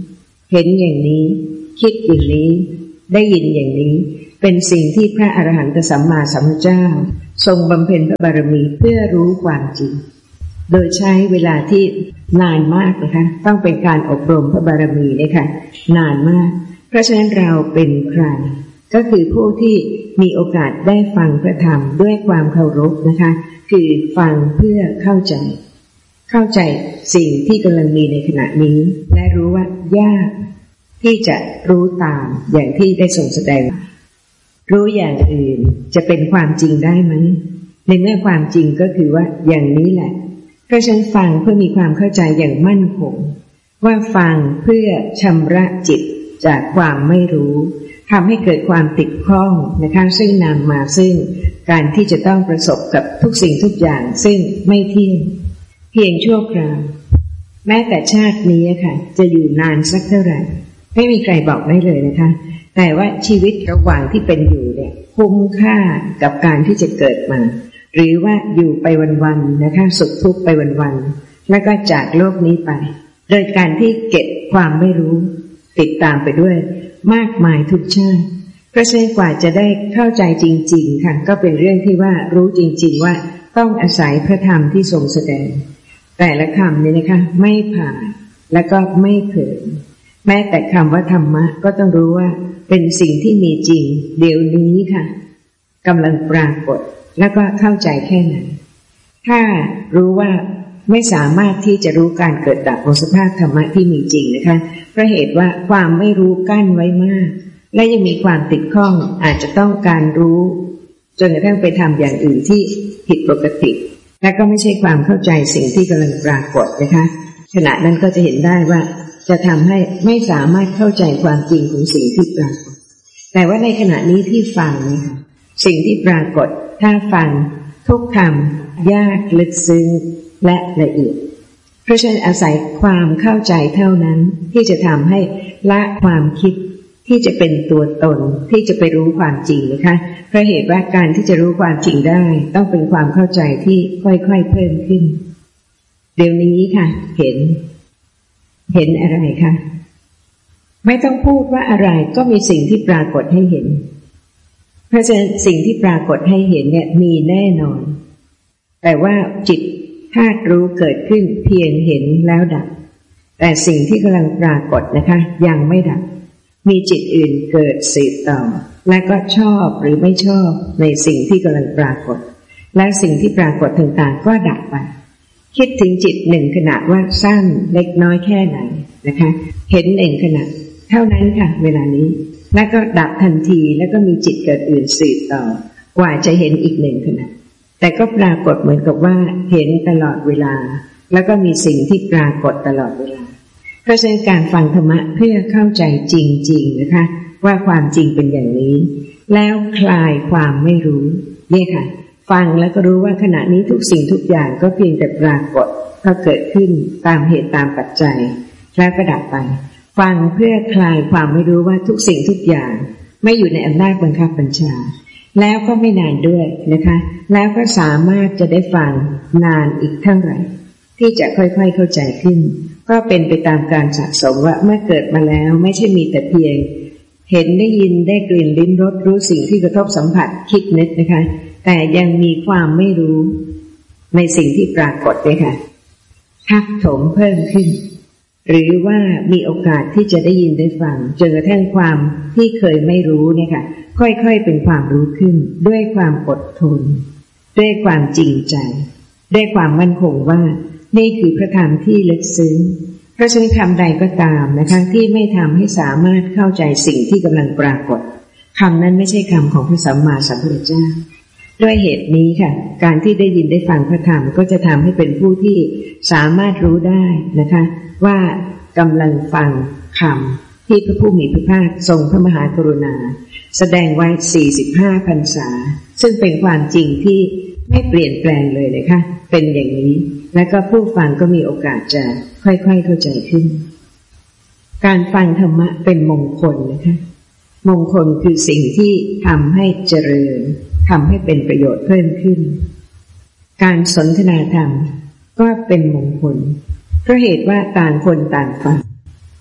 เห็นอย่างนี้คิดอย่างนี้ได้ยินอย่างนี้เป็นสิ่งที่พระอรหันตสัมมาสัมพุทธเจ้าทรงบำเพ็ญพระบารมีเพื่อรู้ความจริงโดยใช้เวลาที่นานมากนะคะต้องเป็นการอบรมพระบารมีเนี่ยค่ะนานมากเพราะฉะนั้นเราเป็นใครก็คือผู้ที่มีโอกาสได้ฟังพระธรรมด้วยความเคารพนะคะคือฟังเพื่อเข้าใจเข้าใจสิ่งที่กำลังมีในขณะนี้และรู้ว่ายากที่จะรู้ตามอย่างที่ได้ทรงแสดงรู้อย่างอื่นจะเป็นความจริงได้ไหมในเมื่อความจริงก็คือว่าอย่างนี้แหละเพราะฉะนั้นฟังเพื่อมีความเข้าใจอย่างมั่นคงว่าฟังเพื่อชำระจิตจากความไม่รู้ทำให้เกิดความติดข้องนะคะซึ่งนำมาซึ่งการที่จะต้องประสบกับทุกสิ่งทุกอย่างซึ่งไม่เที่ยงเพียงชั่วคราวแม้แต่ชาตินี้ค่ะจะอยู่นานสักเท่าไหร่ไม่มีใครบอกได้เลยนะคะแต่ว่าชีวิตระหว่างที่เป็นอยู่เนี่ยคุ้มค่ากับการที่จะเกิดมาหรือว่าอยู่ไปวันๆนะคะสุขทุกข์ไปวันๆแล้วก็จากโลกนี้ไปโดยการที่เก็บความไม่รู้ติดตามไปด้วยมากมายทุกชาติเพราะฉะนั้นกว่าจะได้เข้าใจจริงๆค่ะก็เป็นเรื่องที่ว่ารู้จริงๆว่าต้องอาศัยพระธรรมที่ทรงแสดงแต่ละคำนี้นะคะไม่ผ่านแล้วก็ไม่เผยแม้แต่คำว่าธรรมะก็ต้องรู้ว่าเป็นสิ่งที่มีจริงเดี๋ยวนี้ค่ะกำลังปรากฏแล้วก็เข้าใจแค่นั้นถ้ารู้ว่าไม่สามารถที่จะรู้การเกิดดับของสภาพธรรมะที่มีจริงนะคะเพราะเหตุว่าความไม่รู้กั้นไว้มากและยังมีความติดข้องอาจจะต้องการรู้จนกระทั่งไปทำอย่างอื่นที่ผิดปกติและก็ไม่ใช่ความเข้าใจสิ่งที่กำลังปรากฏนะคะขณะนั้นก็จะเห็นได้ว่าจะทำให้ไม่สามารถเข้าใจความจริงของสิ่งที่ปรากฏแต่ว่าในขณะนี้ที่ฟังนะคะสิ่งที่ปรากฏถ้าฟังทุกคำยากลึกซึ้งและละเอียดเพราะฉะนั้นอาศัยความเข้าใจเท่านั้นที่จะทำให้ละความคิดที่จะเป็นตัวตนที่จะไปรู้ความจริงนะคะเพราะเหตุว่าการที่จะรู้ความจริงได้ต้องเป็นความเข้าใจที่ค่อยๆเพิ่มขึ้นเดี๋ยวนี้ค่ะเห็นเห็นอะไรคะไม่ต้องพูดว่าอะไรก็มีสิ่งที่ปรากฏให้เห็นเพราะฉะนั้นสิ่งที่ปรากฏให้เห็นเนี่ยมีแน่นอนแต่ว่าจิตธาตุรู้เกิดขึ้นเพียงเห็นแล้วดับแต่สิ่งที่กำลังปรากฏนะคะยังไม่ดับมีจิตอื่นเกิดสืบต่อและก็ชอบหรือไม่ชอบในสิ่งที่กำลังปรากฏและสิ่งที่ปรากฏต่างๆก็ดับไปคิดถึงจิตหนึ่งขณะว่าสั้นเล็กน้อยแค่ไหนนะคะเห็นหนึ่งขณะเท่านั้นค่ะเวลานี้แล้วก็ดับทันทีแล้วก็มีจิตเกิดอื่นสืบต่อกว่าจะเห็นอีกหนึ่งขณะแต่ก็ปรากฏเหมือนกับว่าเห็นตลอดเวลาแล้วก็มีสิ่งที่ปรากฏตลอดเวลาเพราะฉะนั้นการฟังธรรมะเพื่อเข้าใจจริงๆนะคะว่าความจริงเป็นอย่างนี้แล้วคลายความไม่รู้นี่ค่ะฟังแล้วก็รู้ว่าขณะนี้ทุกสิ่งทุกอย่างก็เพียงแต่ปรากฏก็เกิดขึ้นตามเหตุตามปัจจัยแล้วก็ดับไปฟังเพื่อคลายความไม่รู้ว่าทุกสิ่งทุกอย่างไม่อยู่ในอำนาจบังคับบัญชาแล้วก็ไม่นานด้วยนะคะแล้วก็สามารถจะได้ฟังนานอีกเท่าไหร่ที่จะค่อยๆเข้าใจขึ้นก็เป็นไปตามการสะสมว่าเมื่อเกิดมาแล้วไม่ใช่มีแต่เพียงเห็นได้ยินได้กลิ่นลิ้มรสรู้สิ่งที่กระทบสัมผัสคิดนึกนะคะแต่ยังมีความไม่รู้ในสิ่งที่ปรากฏด้วยค่ะทับถมเพิ่มขึ้นหรือว่ามีโอกาสที่จะได้ยินได้ฟังจนกระทั่งความที่เคยไม่รู้เนี่ยค่ะค่อยๆเป็นความรู้ขึ้นด้วยความอดทนด้วยความจริงใจด้วยความมั่นคงว่านี่คือพระธรรมที่ลึกซึ้งเพราะฉะนั้นคำใดก็ตามนะคะที่ไม่ทำให้สามารถเข้าใจสิ่งที่กำลังปรากฏคำนั้นไม่ใช่คำของพระสัมมาสัมพุทธเจ้าด้วยเหตุนี้ค่ะการที่ได้ยินได้ฟังพระธรรมก็จะทำให้เป็นผู้ที่สามารถรู้ได้นะคะว่ากำลังฟังคำที่พระผู้มีพระภาคทรงพระมหากรุณาแสดงไว้สี่สิบห้าพรรษาซึ่งเป็นความจริงที่ไม่เปลี่ยนแปลงเลยนะคะเป็นอย่างนี้และก็ผู้ฟังก็มีโอกาสจะค่อยๆเข้าใจขึ้นการฟังธรรมะเป็นมงคลนะคะมงคลคือสิ่งที่ทำให้เจริญทำให้เป็นประโยชน์เพิ่มขึ้นการสนทนาธรรมก็เป็นมงคลเพราะเหตุว่าต่างคนต่างฟัง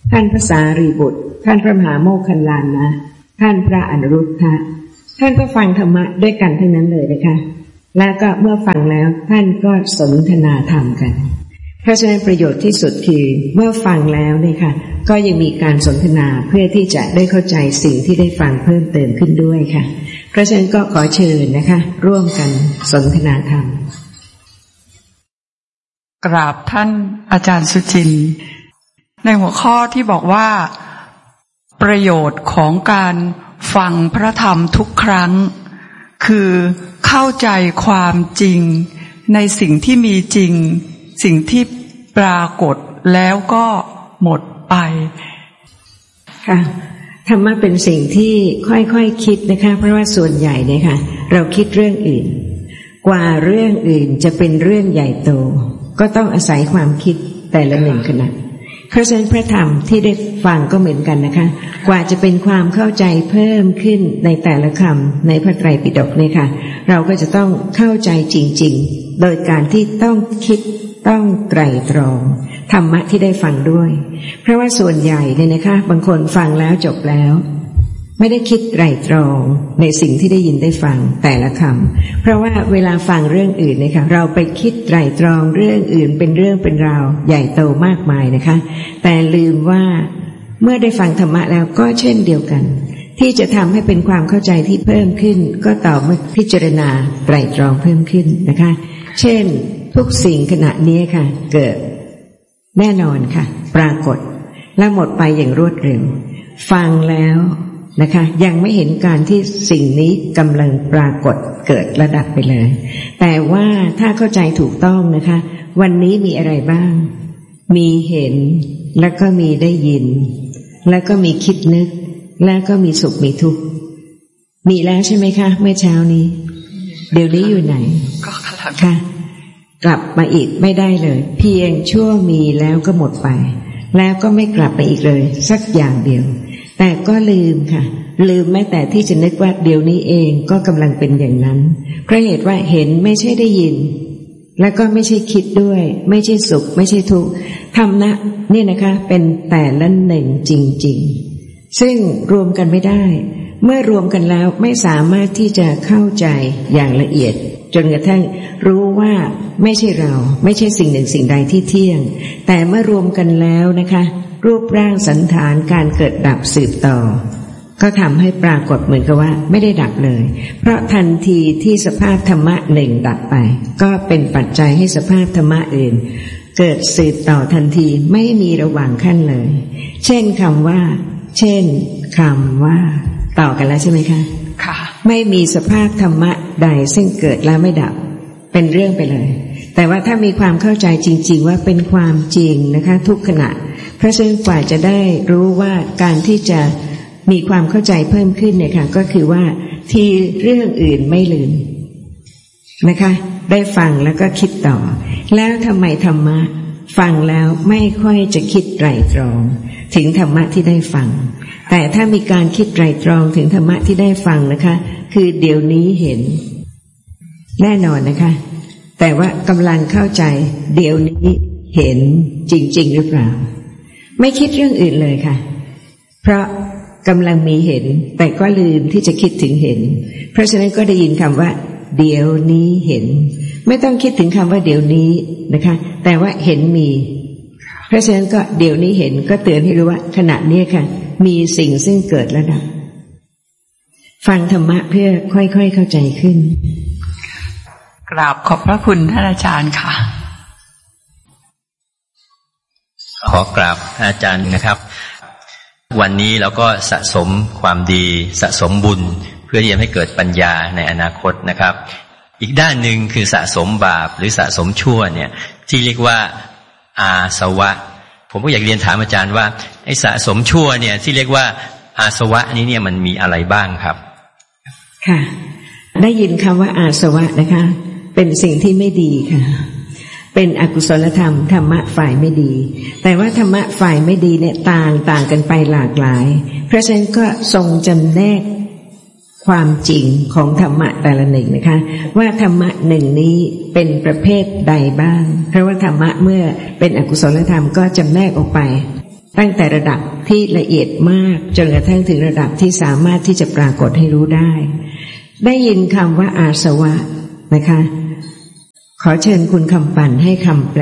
ท่านพระสารีบุตรท่านพระมหาโมคคัลลานะท่านพระอนุรุทธะท่านก็ฟังธรรมะด้วยกันทั้งนั้นเลยนะคะแล้วก็เมื่อฟังแล้วท่านก็สนทนาธรรมกันเพราะฉะนั้นประโยชน์ที่สุดคือเมื่อฟังแล้วเนี่ยค่ะก็ยังมีการสนทนาเพื่อที่จะได้เข้าใจสิ่งที่ได้ฟังเพิ่มเติมขึ้นด้วยค่ะเพราะฉะนั้นก็ขอเชิญนะคะร่วมกันสนทนาธรรมกราบท่านอาจารย์สุจินต์ในหัวข้อที่บอกว่าประโยชน์ของการฟังพระธรรมทุกครั้งคือเข้าใจความจริงในสิ่งที่มีจริงสิ่งที่ปรากฏแล้วก็หมดไปค่ะธรรมะเป็นสิ่งที่ค่อยๆ ค, คิดนะคะเพราะว่าส่วนใหญ่เนี่ยค่ะเราคิดเรื่องอื่นกว่าเรื่องอื่นจะเป็นเรื่องใหญ่โตก็ต้องอาศัยความคิดแต่ละหนึ่งขณะเพราะฉะนั้นพระธรรมที่ได้ฟังก็เหมือนกันนะคะกว่าจะเป็นความเข้าใจเพิ่มขึ้นในแต่ละคำในพระไตรปิฎกเนี่ยค่ะเราก็จะต้องเข้าใจจริงๆโดยการที่ต้องคิดต้องไตร่ตรองธรรมะที่ได้ฟังด้วยเพราะว่าส่วนใหญ่เนี่ยนะคะบางคนฟังแล้วจบแล้วไม่ได้คิดไตร่ตรองในสิ่งที่ได้ยินได้ฟังแต่ละคำเพราะว่าเวลาฟังเรื่องอื่นนะคะเราไปคิดไตร่ตรองเรื่องอื่นเป็นเรื่องเป็นราวใหญ่โตมากมายนะคะแต่ลืมว่าเมื่อได้ฟังธรรมะแล้วก็เช่นเดียวกันที่จะทำให้เป็นความเข้าใจที่เพิ่มขึ้นก็ต่อเมื่อพิจารณาไตร่ตรองเพิ่มขึ้นนะคะเช่นทุกสิ่งขณะนี้ค่ะเกิดแน่นอนค่ะปรากฏและหมดไปอย่างรวดเร็วฟังแล้วนะคะยังไม่เห็นการที่สิ่งนี้กำลังปรากฏเกิดระดับไปเลยแต่ว่าถ้าเข้าใจถูกต้องนะคะวันนี้มีอะไรบ้างมีเห็นแล้วก็มีได้ยินแล้วก็มีคิดนึกแล้วก็มีสุขมีทุกข์มีแล้วใช่ไหมคะเมื่อเช้านี้เดี๋ยวนี้อยู่ไหนค่ะกลับมาอีกไม่ได้เลยเพียงชั่วมีแล้วก็หมดไปแล้วก็ไม่กลับไปอีกเลยสักอย่างเดียวแต่ก็ลืมค่ะลืมแม้แต่ที่จะนึกว่าเดี๋ยวนี้เองก็กำลังเป็นอย่างนั้นเพราะเหตุว่าเห็นไม่ใช่ได้ยินแล้วก็ไม่ใช่คิดด้วยไม่ใช่สุขไม่ใช่ทุกข์ธรรมะนี่นะคะเป็นแต่ละหนึ่งจริงๆซึ่งรวมกันไม่ได้เมื่อรวมกันแล้วไม่สามารถที่จะเข้าใจอย่างละเอียดจนกระทั่งรู้ว่าไม่ใช่เราไม่ใช่สิ่งหนึ่งสิ่งใดที่เที่ยงแต่เมื่อรวมกันแล้วนะคะรูปร่างสันฐานการเกิดดับสืบต่อก็ทำให้ปรากฏเหมือนกับว่าไม่ได้ดับเลยเพราะทันทีที่สภาพธรรมะหนึ่งดับไปก็เป็นปัจจัยให้สภาพธรรมะอื่นเกิดสืบต่อทันทีไม่มีระหว่างขั้นเลยเช่นคำว่าเช่นคำว่าต่อกันแล้วใช่ไหมคะค่ะไม่มีสภาพธรรมะใดซึ่งเกิดแล้วไม่ดับเป็นเรื่องไปเลยแต่ว่าถ้ามีความเข้าใจจริงๆว่าเป็นความจริงนะคะทุกขณะเพราะฉะนั้นกว่าจะได้รู้ว่าการที่จะมีความเข้าใจเพิ่มขึ้นเนี่ยค่ะก็คือว่าที่เรื่องอื่นไม่ลืมนะคะได้ฟังแล้วก็คิดต่อแล้วทำไมธรรมะฟังแล้วไม่ค่อยจะคิดไตร่ตรองถึงธรรมะที่ได้ฟังแต่ถ้ามีการคิดไตร่ตรองถึงธรรมะที่ได้ฟังนะคะคือเดี๋ยวนี้เห็นแน่นอนนะคะแต่ว่ากำลังเข้าใจเดี๋ยวนี้เห็นจริงๆหรือเปล่าไม่คิดเรื่องอื่นเลยค่ะเพราะกำลังมีเห็นแต่ก็ลืมที่จะคิดถึงเห็นเพราะฉะนั้นก็ได้ยินคำว่าเดี๋ยวนี้เห็นไม่ต้องคิดถึงคำว่าเดี๋ยวนี้นะคะแต่ว่าเห็นมีเพราะฉะนั้นก็เดี๋ยวนี้เห็นก็เตือนให้รู้ว่าขณะนี้ค่ะมีสิ่งซึ่งเกิดแล้วดับฟังธรรมะเพื่อค่อยๆเข้าใจขึ้นกราบขอบพระคุณท่านอาจารย์ค่ะขอกราบอาจารย์นะครับวันนี้เราก็สะสมความดีสะสมบุญเพื่อที่จะให้เกิดปัญญาในอนาคตนะครับอีกด้านหนึ่งคือสะสมบาปหรือสะสมชั่วเนี่ยที่เรียกว่าอาสวะผมก็อยากเรียนถามอาจารย์ว่าไอ้สะสมชั่วเนี่ยที่เรียกว่าอาสวะนี้เนี่ยมันมีอะไรบ้างครับค่ะได้ยินคำว่าอาสวะนะคะเป็นสิ่งที่ไม่ดีค่ะเป็นอกุศลธรรมธรรมะฝ่ายไม่ดีแต่ว่าธรรมะฝ่ายไม่ดีเนี่ยต่างต่างกันไปหลากหลายเพราะฉะนั้นก็ทรงจำแนกความจริงของธรรมะแต่ละหนึ่งนะคะว่าธรรมะหนึ่งนี้เป็นประเภทใดบ้างเพราะว่าธรรมะเมื่อเป็นอกุศลธรรมก็จำแนกออกไปตั้งแต่ระดับที่ละเอียดมากจนกระทั่งถึงระดับที่สามารถที่จะปรากฏให้รู้ได้ได้ยินคำว่าอาสวะนะคะขอเชิญคุณคำปั่นให้คำแปล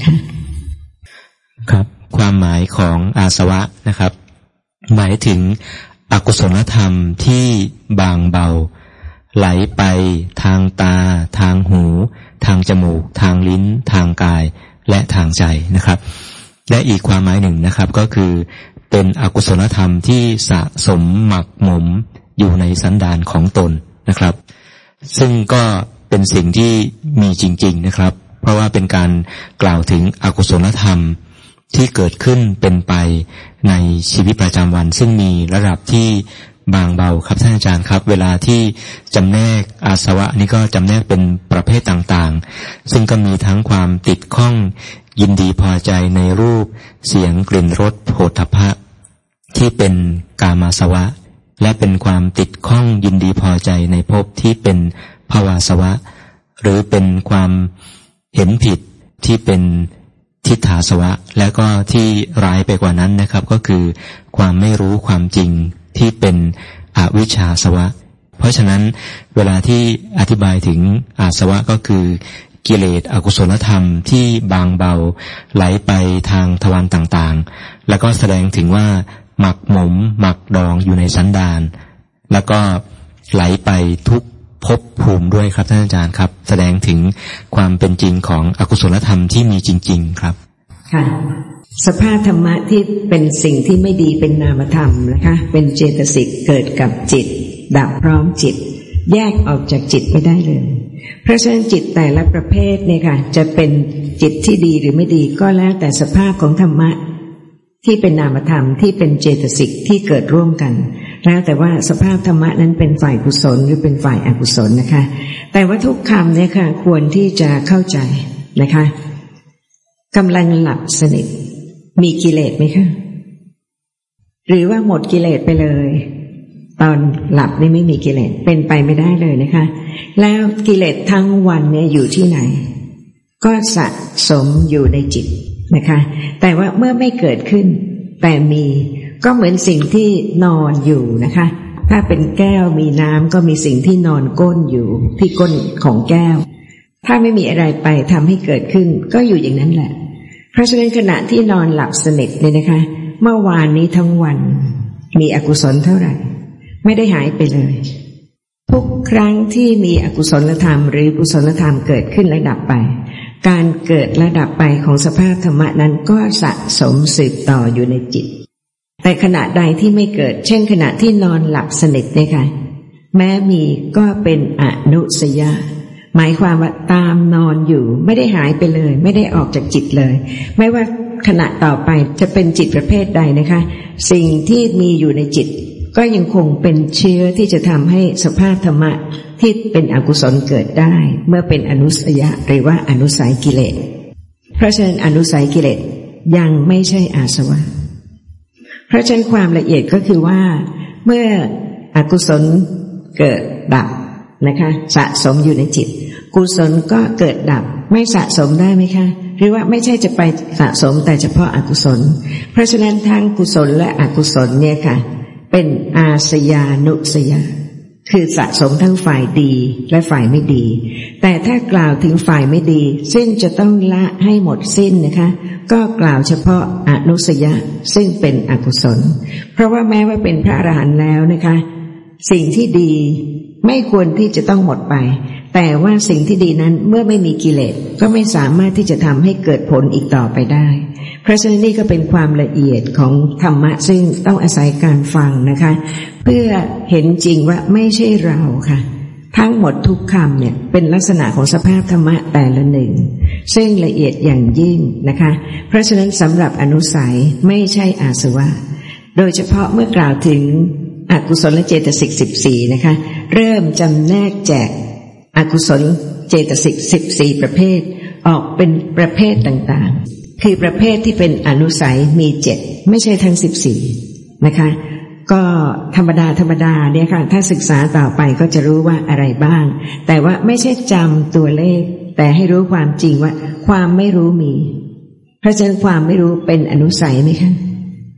ครับความหมายของอาสวะนะครับหมายถึงอกุศลธรรมที่บางเบาไหลไปทางตาทางหูทางจมูกทางลิ้นทางกายและทางใจนะครับและอีกความหมายหนึ่งนะครับก็คือเป็นอกุศลธรรมที่สะสมหมักหมมอยู่ในสันดานของตนนะครับซึ่งก็เป็นสิ่งที่มีจริงๆนะครับเพราะว่าเป็นการกล่าวถึงอกุศลธรรมที่เกิดขึ้นเป็นไปในชีวิตประจำวันซึ่งมีระดับที่บางเบาครับท่านอาจารย์ครับเวลาที่จำแนกอาสวะนี่ก็จำแนกเป็นประเภทต่างๆซึ่งก็มีทั้งความติดข้องยินดีพอใจในรูปเสียงกลิ่นรสโผฏฐัพพะที่เป็นกามาสวะและเป็นความติดข้องยินดีพอใจในภพที่เป็นภวาสวะหรือเป็นความเห็นผิดที่เป็นทิฏฐาสวะและก็ที่ร้ายไปกว่านั้นนะครับก็คือความไม่รู้ความจริงที่เป็นอวิชชาสวะเพราะฉะนั้นเวลาที่อธิบายถึงอาสวะก็คือกิเลสอกุศลธรรมที่บางเบาไหลไปทางทวารต่างๆแล้วก็แสดงถึงว่าหมักหมมหมักดองอยู่ในสันดานแล้วก็ไหลไปทุกภพภูมิด้วยครับท่านอาจารย์ครับแสดงถึงความเป็นจริงของอกุศลธรรมที่มีจริงๆครับค่ะสภาพธรรมะที่เป็นสิ่งที่ไม่ดีเป็นนามธรรมนะคะเป็นเจตสิกเกิดกับจิตดับพร้อมจิตแยกออกจากจิตไม่ได้เลยเพราะฉะนั้นจิตแต่ละประเภทเนี่ยค่ะจะเป็นจิตที่ดีหรือไม่ดีก็แล้วแต่สภาพของธรรมะที่เป็นนามธรรมที่เป็นเจตสิกที่เกิดร่วมกันแล้วแต่ว่าสภาพธรรมะนั้นเป็นฝ่ายกุศลหรือเป็นฝ่ายอกุศลนะคะแต่ว่าทุกคำเนี่ยค่ะควรที่จะเข้าใจนะคะกำลังหลับสนิทมีกิเลสไหมคะหรือว่าหมดกิเลสไปเลยตอนหลับนี่ไม่มีกิเลสเป็นไปไม่ได้เลยนะคะแล้วกิเลสทั้งวันเนี่ยอยู่ที่ไหนก็สะสมอยู่ในจิตนะคะแต่ว่าเมื่อไม่เกิดขึ้นแต่มีก็เหมือนสิ่งที่นอนอยู่นะคะถ้าเป็นแก้วมีน้ำก็มีสิ่งที่นอนก้นอยู่ที่ก้นของแก้วถ้าไม่มีอะไรไปทำให้เกิดขึ้นก็อยู่อย่างนั้นแหละเพราะฉะนั้นขณะที่นอนหลับสนิทเนี่ยนะคะเมื่อวานนี้ทั้งวันมีอกุศลเท่าไหร่ไม่ได้หายไปเลยทุกครั้งที่มีอกุศลธรรมหรือกุศลธรรมเกิดขึ้นและดับไปการเกิดและดับไปของสภาพธรรมะนั้นก็สะสมสืบต่ออยู่ในจิตแต่ขณะใดที่ไม่เกิดเช่นขณะที่นอนหลับสนิทเนี่ยค่ะแม้มีก็เป็นอนุสยะหมายความว่าตามนอนอยู่ไม่ได้หายไปเลยไม่ได้ออกจากจิตเลยไม่ว่าขณะต่อไปจะเป็นจิตประเภทใดนะคะสิ่งที่มีอยู่ในจิตก็ยังคงเป็นเชื้อที่จะทำให้สภาพธรรมะที่เป็นอกุศลเกิดได้เมื่อเป็นอนุสยะหรือว่าอนุสัยกิเลสเพราะฉะนั้นอนุสัยกิเลสยังไม่ใช่อาสวะเพราะฉะนั้นความละเอียดก็คือว่าเมื่ออกุศลเกิดดับนะคะสะสมอยู่ในจิตกุศลก็เกิดดับไม่สะสมได้ไหมคะหรือว่าไม่ใช่จะไปสะสมแต่เฉพาะอกุศลเพราะฉะนั้นทั้งกุศลและอกุศลเนี่ยค่ะเป็นอาสยานุสยะคือสะสมทั้งฝ่ายดีและฝ่ายไม่ดีแต่ถ้ากล่าวถึงฝ่ายไม่ดีซึ่งจะต้องละให้หมดสิ้นนะคะก็กล่าวเฉพาะอนุสยะซึ่งเป็นอกุศลเพราะว่าแม้ว่าเป็นพระอรหันต์แล้วนะคะสิ่งที่ดีไม่ควรที่จะต้องหมดไปแต่ว่าสิ่งที่ดีนั้นเมื่อไม่มีกิเลสก็ไม่สามารถที่จะทำให้เกิดผลอีกต่อไปได้เพราะฉะนั้นนี่ก็เป็นความละเอียดของธรรมะซึ่งต้องอาศัยการฟังนะคะเพื่อเห็นจริงว่าไม่ใช่เราค่ะทั้งหมดทุกคำเนี่ยเป็นลักษณะของสภาพธรรมะแต่ละหนึ่งซึ่งละเอียดอย่างยิ่งนะคะเพราะฉะนั้นสำหรับอนุสัยไม่ใช่อาสวะโดยเฉพาะเมื่อกล่าวถึงอกุศลเจตสิกสิบสี่นะคะเริ่มจำแนกแจกอกุศลเจตสิกสิบสี่ประเภทออกเป็นประเภทต่างๆคือประเภทที่เป็นอนุสัยมีเจ็ดไม่ใช่ทั้งสิบสี่นะคะก็ธรรมดาธรรมดาเนี่ยค่ะถ้าศึกษาต่อไปก็จะรู้ว่าอะไรบ้างแต่ว่าไม่ใช่จำตัวเลขแต่ให้รู้ความจริงว่าความไม่รู้มีเพราะฉะนั้นความไม่รู้เป็นอนุสัยไหมคะ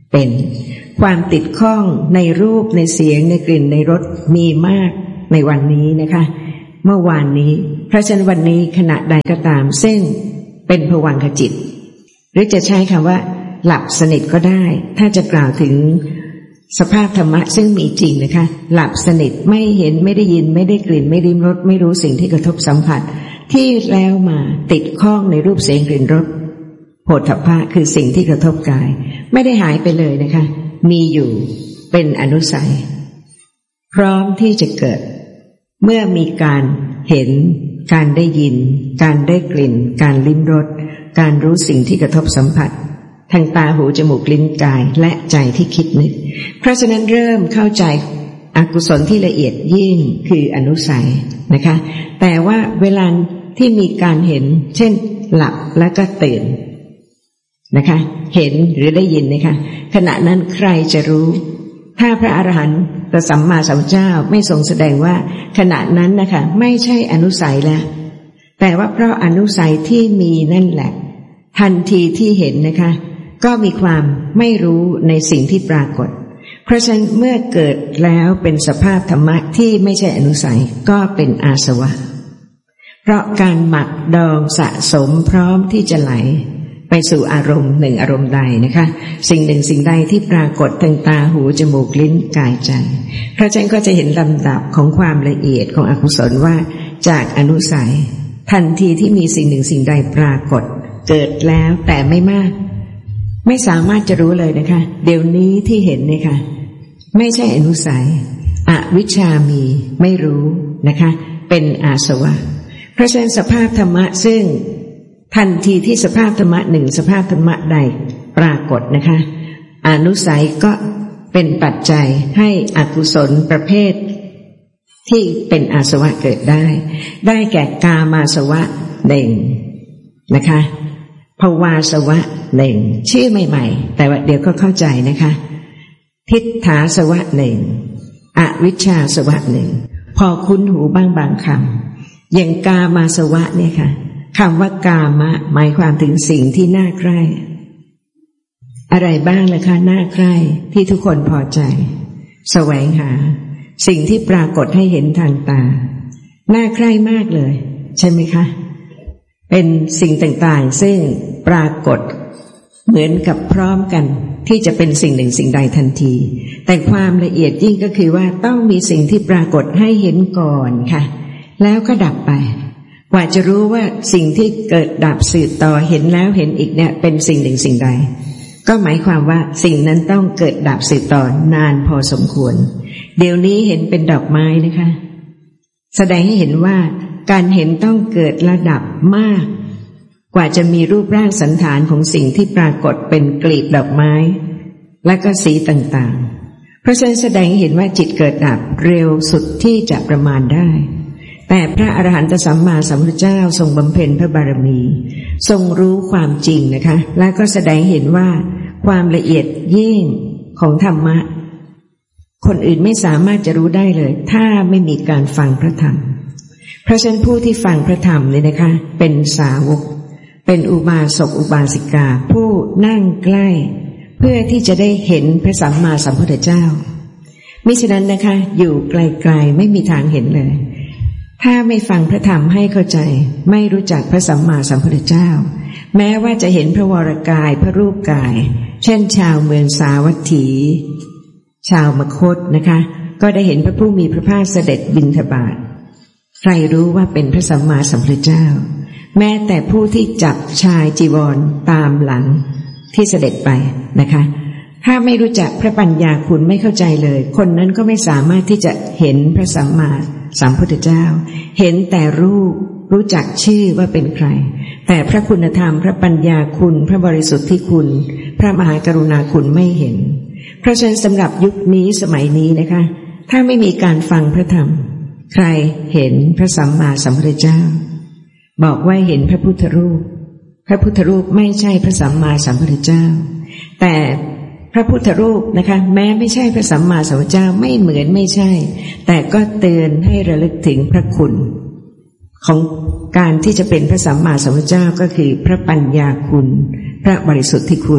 เป็นความติดข้องในรูปในเสียงในกลิ่นในรสมีมากในวันนี้นะคะเมื่อวานนี้เพราะฉะนั้นวันนี้ขณะใดก็ตามซึ่งเป็นภวังคจิตหรือจะใช้คำว่าหลับสนิทก็ได้ถ้าจะกล่าวถึงสภาพธรรมะซึ่งมีจริงนะคะหลับสนิทไม่เห็นไม่ได้ยินไม่ได้กลิ่นไม่ริมรสไม่รู้สิ่งที่กระทบสัมผัสที่แล้วมาติดข้องในรูปเสียงกลิ่นรสโผฏฐัพพะคือสิ่งที่กระทบกายไม่ได้หายไปเลยนะคะมีอยู่เป็นอนุสัยพร้อมที่จะเกิดเมื่อมีการเห็นการได้ยินการได้กลิ่นการลิ้มรสการรู้สิ่งที่กระทบสัมผัสทางตาหูจมูกลิ้นกายและใจที่คิดนึกเพราะฉะนั้นเริ่มเข้าใจอกุศลที่ละเอียดยิ่งคืออนุสัยนะคะแต่ว่าเวลาที่มีการเห็นเช่นหลับแล้วก็ตื่นนะคะเห็นหรือได้ยินนะคะขณะนั้นใครจะรู้ถ้าพระอรหันตสัมมาสัมพุทธเจ้าไม่ทรงแสดงว่าขณะนั้นนะคะไม่ใช่อนุสัยแล้วแต่ว่าเพราะอนุสัยที่มีนั่นแหละทันทีที่เห็นนะคะก็มีความไม่รู้ในสิ่งที่ปรากฏเพราะฉะนั้นเมื่อเกิดแล้วเป็นสภาพธรรมะที่ไม่ใช่อนุสัยก็เป็นอาสวะเพราะการหมักดองสะสมพร้อมที่จะไหลไปสู่อารมณ์หนึ่งอารมณ์ใดนะคะสิ่งหนึ่งสิ่งใดที่ปรากฏทางตาหูจมูกลิ้นกายใจเพราะฉะนั้นก็จะเห็นลำดับของความละเอียดของอกุศลว่าจากอนุสัยทันทีที่มีสิ่งหนึ่งสิ่งใดปรากฏเกิดแล้วแต่ไม่มากไม่สามารถจะรู้เลยนะคะเดี๋ยวนี้ที่เห็นเนี่ยค่ะไม่ใช่อนุสัยอวิชชามีไม่รู้นะคะเป็นอาสวะเพราะฉะนั้นสภาพธรรมะซึ่งทันทีที่สภาพธรรมะหนึ่งสภาพธรรมะใดปรากฏนะคะอนุสัยก็เป็นปัจจัยให้อกุศลประเภทที่เป็นอาสวะเกิดได้ได้แก่กามาสวะหนึ่งนะคะภวาสวะหนึ่งชื่อใหม่ๆแต่ว่าเดี๋ยวก็เข้าใจนะคะทิฏฐาสวะหนึ่งอวิชชาสวะหนึ่งพอคุ้นหูบ้างบางคำอย่างกามาสวะเนี่ยค่ะคำว่ากามะหมายความถึงสิ่งที่น่าใคร่อะไรบ้างล่ะคะน่าใคร่ที่ทุกคนพอใจแสวงหาสิ่งที่ปรากฏให้เห็นทางตาน่าใคร่มากเลยใช่ไหมคะเป็นสิ่งต่างๆซึ่งปรากฏเหมือนกับพร้อมกันที่จะเป็นสิ่งหนึ่งสิ่งใดทันทีแต่ความละเอียดยิ่งก็คือว่าต้องมีสิ่งที่ปรากฏให้เห็นก่อนค่ะแล้วก็ดับไปกว่าจะรู้ว่าสิ่งที่เกิดดับสืบต่อเห็นแล้วเห็นอีกเนี่ยเป็นสิ่งหนึ่งสิ่งใดก็หมายความว่าสิ่งนั้นต้องเกิดดับสืบต่อนานพอสมควรเดี๋ยวนี้เห็นเป็นดอกไม้นะคะแสดงให้เห็นว่าการเห็นต้องเกิดระดับมากกว่าจะมีรูปร่างสันฐานของสิ่งที่ปรากฏเป็นกลีบดอกไม้และก็สีต่างๆเพราะฉะนั้นแสดงให้เห็นว่าจิตเกิดดับเร็วสุดที่จะประมาณได้แต่พระอรหันตสัมมาสัมพุทธเจ้าทรงบำเพ็ญพระบารมีทรงรู้ความจริงนะคะและก็แสดงเห็นว่าความละเอียดยิ่งของธรรมะคนอื่นไม่สามารถจะรู้ได้เลยถ้าไม่มีการฟังพระธรรมเพราะฉะนั้นผู้ที่ฟังพระธรรมเนี่ยนะคะเป็นสาวกเป็นอุบาสกอุบาสิกาผู้นั่งใกล้เพื่อที่จะได้เห็นพระสัมมาสัมพุทธเจ้ามิฉะนั้นนะคะอยู่ไกลๆไม่มีทางเห็นเลยถ้าไม่ฟังพระธรรมให้เข้าใจไม่รู้จักพระสัมมาสัมพุทธเจ้าแม้ว่าจะเห็นพระวรกายพระรูปกายเช่นชาวเมืองสาวัตถีชาวมคธนะคะก็ได้เห็นพระผู้มีพระภาคเสด็จบิณฑบาตใครรู้ว่าเป็นพระสัมมาสัมพุทธเจ้าแม้แต่ผู้ที่จับชายจีวรตามหลังที่เสด็จไปนะคะถ้าไม่รู้จักพระปัญญาคุณไม่เข้าใจเลยคนนั้นก็ไม่สามารถที่จะเห็นพระสัมมาสัมพุทธเจ้าเห็นแต่รูปรู้จักชื่อว่าเป็นใครแต่พระคุณธรรมพระปัญญาคุณพระบริสุทธิคุณพระมหากรุณาคุณไม่เห็นเพราะฉะนั้นสำหรับยุคนี้สมัยนี้นะคะถ้าไม่มีการฟังพระธรรมใครเห็นพระสัมมาสัมพุทธเจ้าบอกว่าเห็นพระพุทธรูปพระพุทธรูปไม่ใช่พระสัมมาสัมพุทธเจ้าแต่พระพุทธรูปนะคะแม้ไม่ใช่พระสัมมาสัมพุทธเจ้าไม่เหมือนไม่ใช่แต่ก็เตือนให้ระลึกถึงพระคุณของการที่จะเป็นพระสัมมาสัมพุทธเจ้าก็คือพระปัญญาคุณพระบริสุทธิคุณ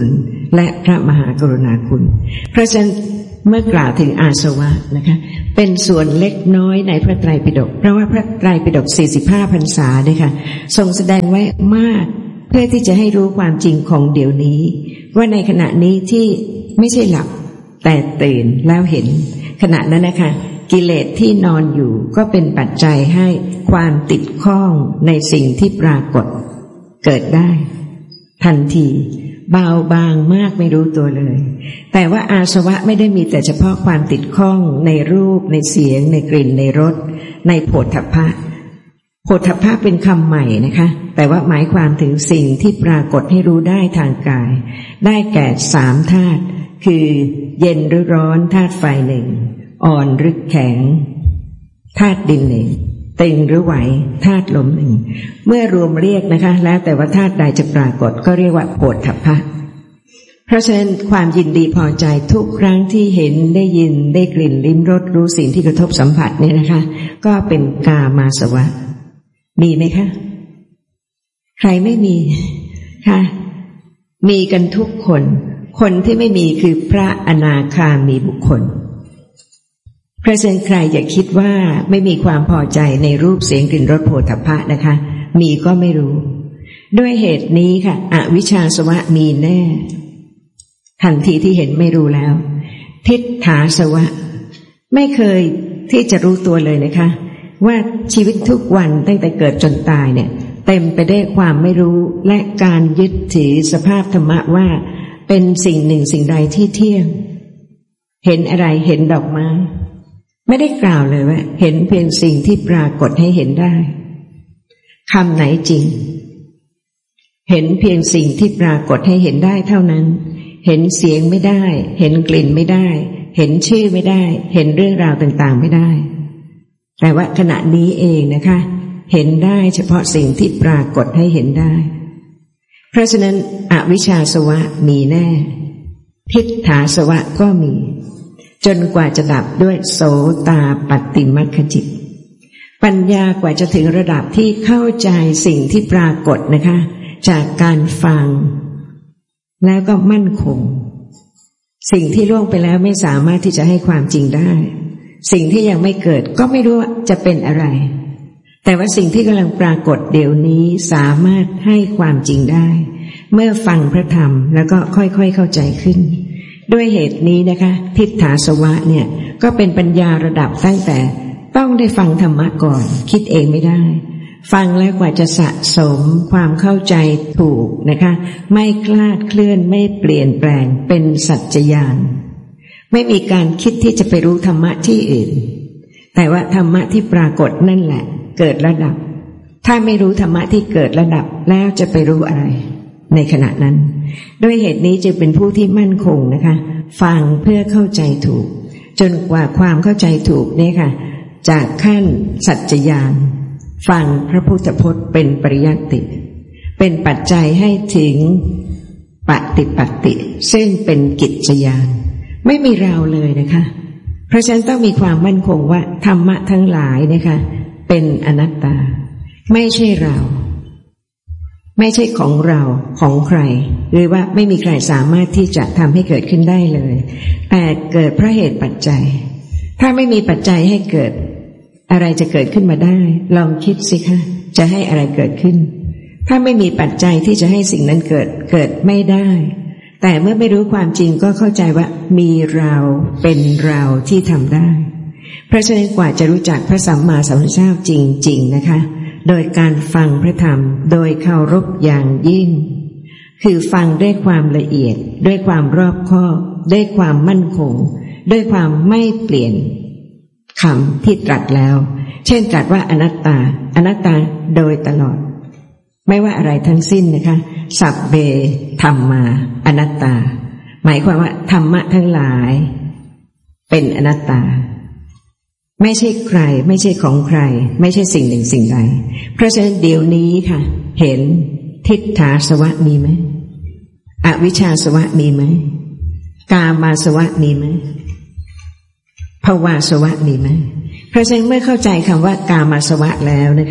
และพระมหากรุณาคุณเพราะฉะนั้นเมื่อกล่าวถึงอาสวะนะคะเป็นส่วนเล็กน้อยในพระไตรปิฎกเพราะว่าพระไตรปิฎกสี่สิบห้าพรรษาเนี่ยค่ะทรงแสดงไว้มากเพื่อที่จะให้รู้ความจริงของเดี๋ยวนี้ว่าในขณะนี้ที่ไม่ใช่หลับแต่ตื่นแล้วเห็นขณะนั้นนะคะกิเลสที่นอนอยู่ก็เป็นปัจจัยให้ความติดข้องในสิ่งที่ปรากฏเกิดได้ทันทีเบาบางมากไม่รู้ตัวเลยแต่ว่าอาสวะไม่ได้มีแต่เฉพาะความติดข้องในรูปในเสียงในกลิ่นในรสในโผฏฐัพพะโผฏฐัพพะเป็นคำใหม่นะคะแต่ว่าหมายความถึงสิ่งที่ปรากฏให้รู้ได้ทางกายได้แก่สามธาตุคือเย็นหรือร้อนธาตุไฟหนึ่งอ่อนหรือแข็งธาตุดินหนึ่งตึงหรือไหวธาตุลมหนึ่งเมื่อรวมเรียกนะคะแล้วแต่ว่าธาตุใดจะปรากฏก็เรียกว่าโผฏฐัพพะเพราะฉะนั้นความยินดีพอใจทุกครั้งที่เห็นได้ยินได้กลิ่นลิ้มรสรู้สิ่งที่กระทบสัมผัสเนี่ยนะคะก็เป็นกามาสวะมีไหมคะใครไม่มีค่ะมีกันทุกคนคนที่ไม่มีคือพระอนาคามีบุคคลเพราะฉะนั้นใครอย่าคิดว่าไม่มีความพอใจในรูปเสียงกลิ่นรสโผฏฐัพพะนะคะมีก็ไม่รู้ด้วยเหตุนี้ค่ะอวิชชาสวะมีแน่ทันทีที่เห็นไม่รู้แล้วทิฏฐาสวะไม่เคยที่จะรู้ตัวเลยนะคะว่าชีวิตทุกวันตั้งแต่เกิดจนตายเนี่ยเต็มไปด้วยความไม่รู้และการยึดถือสภาพธรรมะว่าเป็นสิ่งหนึ่งสิ่งใดที่เที่ยงเห็นอะไรเห็นดอกไม้ไม่ได้กล่าวเลยว่าเห็นเพียงสิ่งที่ปรากฏให้เห็นได้คำไหนจริงเห็นเพียงสิ่งที่ปรากฏให้เห็นได้เท่านั้นเห็นเสียงไม่ได้เห็นกลิ่นไม่ได้เห็นชื่อไม่ได้เห็นเรื่องราวต่างๆไม่ได้แต่ว่าขณะนี้เองนะคะเห็นได้เฉพาะสิ่งที่ปรากฏให้เห็นได้เพราะฉะนั้นอวิชชาสวะมีแน่ทิฏฐาสวะก็มีจนกว่าจะดับด้วยโสตาปัตติมัคคจิตปัญญากว่าจะถึงระดับที่เข้าใจสิ่งที่ปรากฏนะคะจากการฟังแล้วก็มั่นคงสิ่งที่ล่วงไปแล้วไม่สามารถที่จะให้ความจริงได้สิ่งที่ยังไม่เกิดก็ไม่รู้ว่าจะเป็นอะไรแต่ว่าสิ่งที่กำลังปรากฏเดี๋ยวนี้สามารถให้ความจริงได้เมื่อฟังพระธรรมแล้วก็ค่อยๆเข้าใจขึ้นด้วยเหตุนี้นะคะทิฏฐาสวะเนี่ยก็เป็นปัญญาระดับตั้งแต่ต้องได้ฟังธรรมะก่อนคิดเองไม่ได้ฟังแล้วกว่าจะสะสมความเข้าใจถูกนะคะไม่คลาดเคลื่อนไม่เปลี่ยนแปลงเป็นสัจจญาณไม่มีการคิดที่จะไปรู้ธรรมะที่อื่นแต่ว่าธรรมะที่ปรากฏนั่นแหละเกิดระดับถ้าไม่รู้ธรรมะที่เกิดระดับแล้วจะไปรู้อะไรในขณะนั้นด้วยเหตุนี้จึงเป็นผู้ที่มั่นคงนะคะฟังเพื่อเข้าใจถูกจนกว่าความเข้าใจถูกเนี่ยค่ะจากขั้นสัจจญาณฟังพระพุทธพจน์เป็นปริยัติเป็นปัจจัยให้ถึงปฏิปัตติซึ่งเป็นกิจญาณไม่มีเราเลยนะคะเพราะฉะนั้นต้องมีความมั่นคงว่าธรรมะทั้งหลายนะคะเป็นอนัตตาไม่ใช่เราไม่ใช่ของเราของใครหรือว่าไม่มีใครสามารถที่จะทำให้เกิดขึ้นได้เลยแต่เกิดเพราะเหตุปัจจัยถ้าไม่มีปัจจัยให้เกิดอะไรจะเกิดขึ้นมาได้ลองคิดสิคะจะให้อะไรเกิดขึ้นถ้าไม่มีปัจจัยที่จะให้สิ่งนั้นเกิดเกิดไม่ได้แต่เมื่อไม่รู้ความจริงก็เข้าใจว่ามีเราเป็นเราที่ทำได้เพราะฉะนั้นกว่าจะรู้จักพระสัมมาสัมพุทธเจ้าจริงๆนะคะโดยการฟังพระธรรมโดยเคารพอย่างยิ่งคือฟังด้วยความละเอียดด้วยความรอบคอบด้วยความมั่นคงด้วยความไม่เปลี่ยนคำที่ตรัสแล้วเช่นตรัสว่าอนัตตาอนัตตาโดยตลอดไม่ว่าอะไรทั้งสิ้นนะคะสัพเพธัมมาอนัตตาหมายความว่าธรรมะทั้งหลายเป็นอนัตตาไม่ใช่ใครไม่ใช่ของใครไม่ใช่สิ่งหนึ่งสิ่งใดเพราะฉะนั้นเดี๋ยวนี้ค่ะเห็นทิฏฐาสวะมีไหมอวิชชาสวะมีไหมกามาสวะมีไหมภวาสวะมีไหมเพราะฉะนั้นเมื่อเข้าใจคำว่ากามาสวะแล้วนะคะ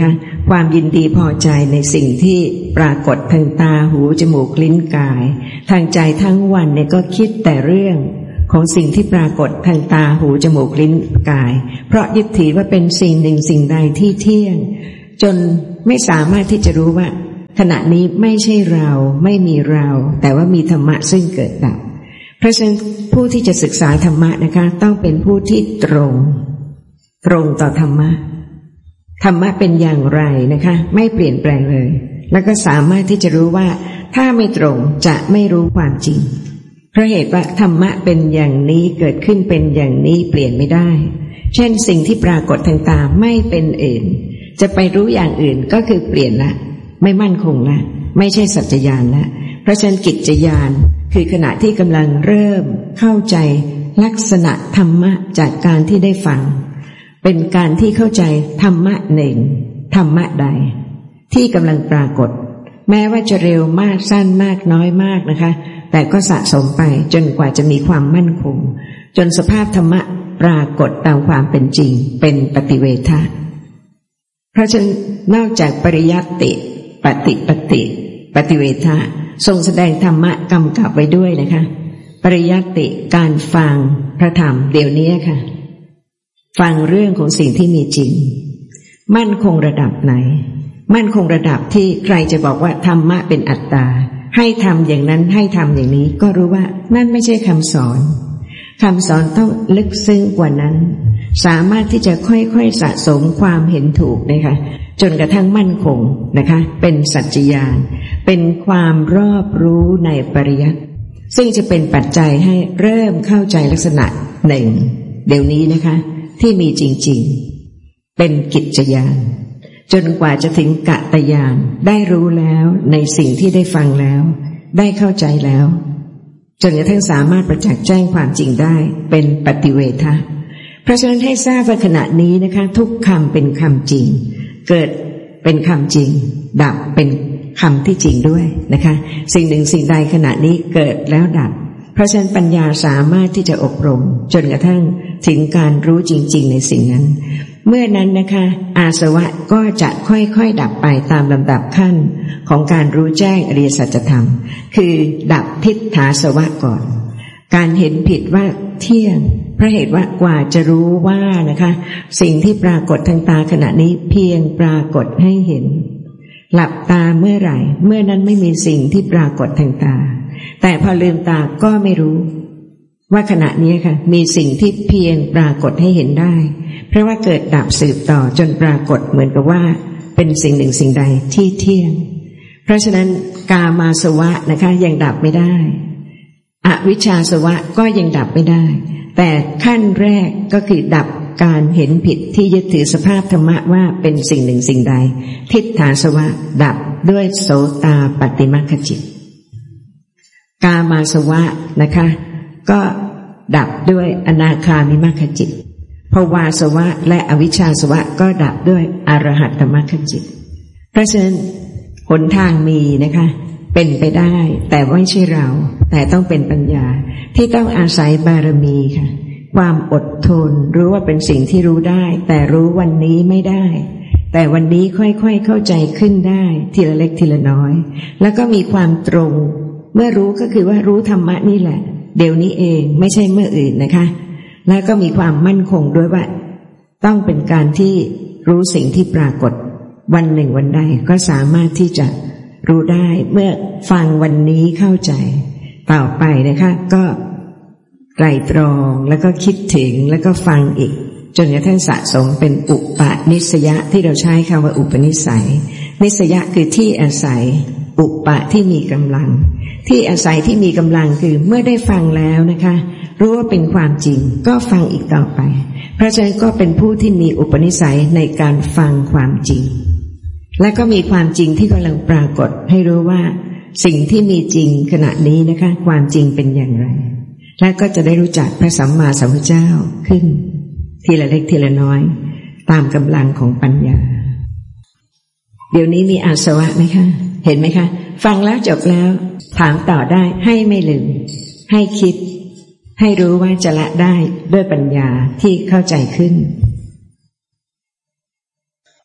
ความยินดีพอใจในสิ่งที่ปรากฏทางตาหูจมูกลิ้นกายทางใจทั้งวันเนี่ยก็คิดแต่เรื่องของสิ่งที่ปรากฏทางตาหูจมูกลิ้นกายเพราะยึดถือว่าเป็นสิ่งหนึ่งสิ่งใดที่เที่ยงจนไม่สามารถที่จะรู้ว่าขณะนี้ไม่ใช่เราไม่มีเราแต่ว่ามีธรรมะซึ่งเกิดดับเพราะฉะนั้นผู้ที่จะศึกษาธรรมะนะคะต้องเป็นผู้ที่ตรงตรงต่อธรรมะธรรมะเป็นอย่างไรนะคะไม่เปลี่ยนแปลงเลยแล้วก็สามารถที่จะรู้ว่าถ้าไม่ตรงจะไม่รู้ความจริงเพราะเหตุว่าธรรมะเป็นอย่างนี้เกิดขึ้นเป็นอย่างนี้เปลี่ยนไม่ได้เช่นสิ่งที่ปรากฏทางตาไม่เป็นอื่นจะไปรู้อย่างอื่นก็คือเปลี่ยนละไม่มั่นคงละไม่ใช่สัจจญาณละเพราะฉะนั้นกิจญาณคือขณะที่กำลังเริ่มเข้าใจลักษณะธรรมะจากการที่ได้ฟังเป็นการที่เข้าใจธรรมะหนึ่งธรรมะใดที่กำลังปรากฏแม้ว่าจะเร็วมากสั้นมากน้อยมากนะคะแต่ก็สะสมไปจนกว่าจะมีความมั่นคงจนสภาพธรรมะปรากฏตามความเป็นจริงเป็นปฏิเวทะเพราะฉะนั้นนอกจากปริยัติปฏิปฏิปฏิเวทะทรงแสดงธรรมะกำกับไว้ด้วยนะคะปริยัติการฟังพระธรรมเดี๋ยวนี้ค่ะฟังเรื่องของสิ่งที่มีจริงมั่นคงระดับไหนมั่นคงระดับที่ใครจะบอกว่าธรรมะเป็นอัตตาให้ทำอย่างนั้นให้ทำอย่างนี้ก็รู้ว่านั่นไม่ใช่คำสอนคำสอนต้องลึกซึ้งกว่านั้นสามารถที่จะค่อยๆสะสมความเห็นถูกนะคะจนกระทั่งมั่นคงนะคะเป็นสัจจญาณเป็นความรอบรู้ในปริยัติซึ่งจะเป็นปัจจัยให้เริ่มเข้าใจลักษณะหนึ่งเดี๋ยวนี้นะคะที่มีจริงๆเป็นกิจญาณจนกว่าจะถึงกตญาณได้รู้แล้วในสิ่งที่ได้ฟังแล้วได้เข้าใจแล้วจนกระทั่งสามารถประจักษ์แจ้งความจริงได้เป็นปฏิเวทะเพราะฉะนั้นให้ทราบว่าขณะนี้นะคะทุกคำเป็นคำจริงเกิดเป็นคำจริงดับเป็นคำที่จริงด้วยนะคะสิ่งหนึ่งสิ่งใดขณะนี้เกิดแล้วดับเพราะฉะนั้นปัญญาสามารถที่จะอบรมจนกระทั่งถึงการรู้จริงๆในสิ่งนั้นเมื่อนั้นนะคะอาสวะก็จะค่อยๆดับไปตามลำดับขั้นของการรู้แจ้งอริยสัจธรรมคือดับทิฏฐาสวะก่อนการเห็นผิดว่าเที่ยงเพราะเหตุว่ากว่าจะรู้ว่านะคะสิ่งที่ปรากฏทางตาขณะนี้เพียงปรากฏให้เห็นหลับตาเมื่อไหร่เมื่อนั้นไม่มีสิ่งที่ปรากฏทางตาแต่พอลืมตาก็ไม่รู้ว่าขณะนี้ค่ะมีสิ่งที่เพียงปรากฏให้เห็นได้เพราะว่าเกิดดับสืบต่อจนปรากฏเหมือนกับว่าเป็นสิ่งหนึ่งสิ่งใดที่เที่ยงเพราะฉะนั้นกามาสวะนะคะยังดับไม่ได้อวิชชาสวะก็ยังดับไม่ได้แต่ขั้นแรกก็คือดับการเห็นผิดที่ยึดถือสภาพธรรมะว่าเป็นสิ่งหนึ่งสิ่งใดทิฏฐาสวะดับด้วยโสตาปัตติมัคคจิตกามาสวะนะคะก็ดับด้วยอนาคามิมัคคจิตภวาสวะและอวิชชาสวะก็ดับด้วยอรหัตตมัคคจิตเพราะฉะนั้นหนทางมีนะคะเป็นไปได้แต่ไม่ใช่เราแต่ต้องเป็นปัญญาที่ต้องอาศัยบารมีค่ะความอดทนรู้ว่าเป็นสิ่งที่รู้ได้แต่รู้วันนี้ไม่ได้แต่วันนี้ค่อยๆเข้าใจขึ้นได้ทีละเล็กทีละน้อยแล้วก็มีความตรงเมื่อรู้ก็คือว่ารู้ธรรมะนี่แหละเดี๋ยวนี้เองไม่ใช่เมื่ออื่นนะคะแล้วก็มีความมั่นคงด้วยว่าต้องเป็นการที่รู้สิ่งที่ปรากฏวันหนึ่งวันใดก็สามารถที่จะรู้ได้เมื่อฟังวันนี้เข้าใจต่อไปนะคะก็ไตร่ตรองแล้วก็คิดถึงแล้วก็ฟังอีกจนกระทั่งสะสมเป็นอุปนิสยะที่เราใช้คำว่าอุปนิสัยนิสยะคือที่อาศัยอุปะที่มีกำลังที่อาศัยที่มีกำลังคือเมื่อได้ฟังแล้วนะคะรู้ว่าเป็นความจริงก็ฟังอีกต่อไปเพราะฉะนั้นก็เป็นผู้ที่มีอุปนิสัยในการฟังความจริงและก็มีความจริงที่กำลังปรากฏให้รู้ว่าสิ่งที่มีจริงขณะนี้นะคะความจริงเป็นอย่างไรและก็จะได้รู้จักพระสัมมาสัมพุทธเจ้าขึ้นทีละเล็กทีละน้อยตามกำลังของปัญญาเดี๋ยวนี้มีอาสวะไหมคะเห็นไหมคะฟังแล้วจบแล้วถามต่อได้ให้ไม่ลืมให้คิดให้รู้ว่าจะละได้ด้วยปัญญาที่เข้าใจขึ้นข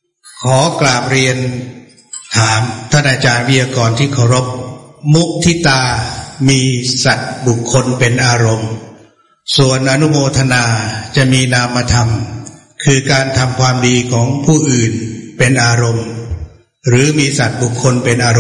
ขอกราบเรียนถามท่านอาจารย์วิทยากรที่เคารพมุทิตามีสัตว์บุคคลเป็นอารมณ์ส่วนอนุโมทนาจะมีนามธรรมคือการทำความดีของผู้อื่นเป็นอารมณ์หรือมีสัตว์บุคคลเป็นอารมณ์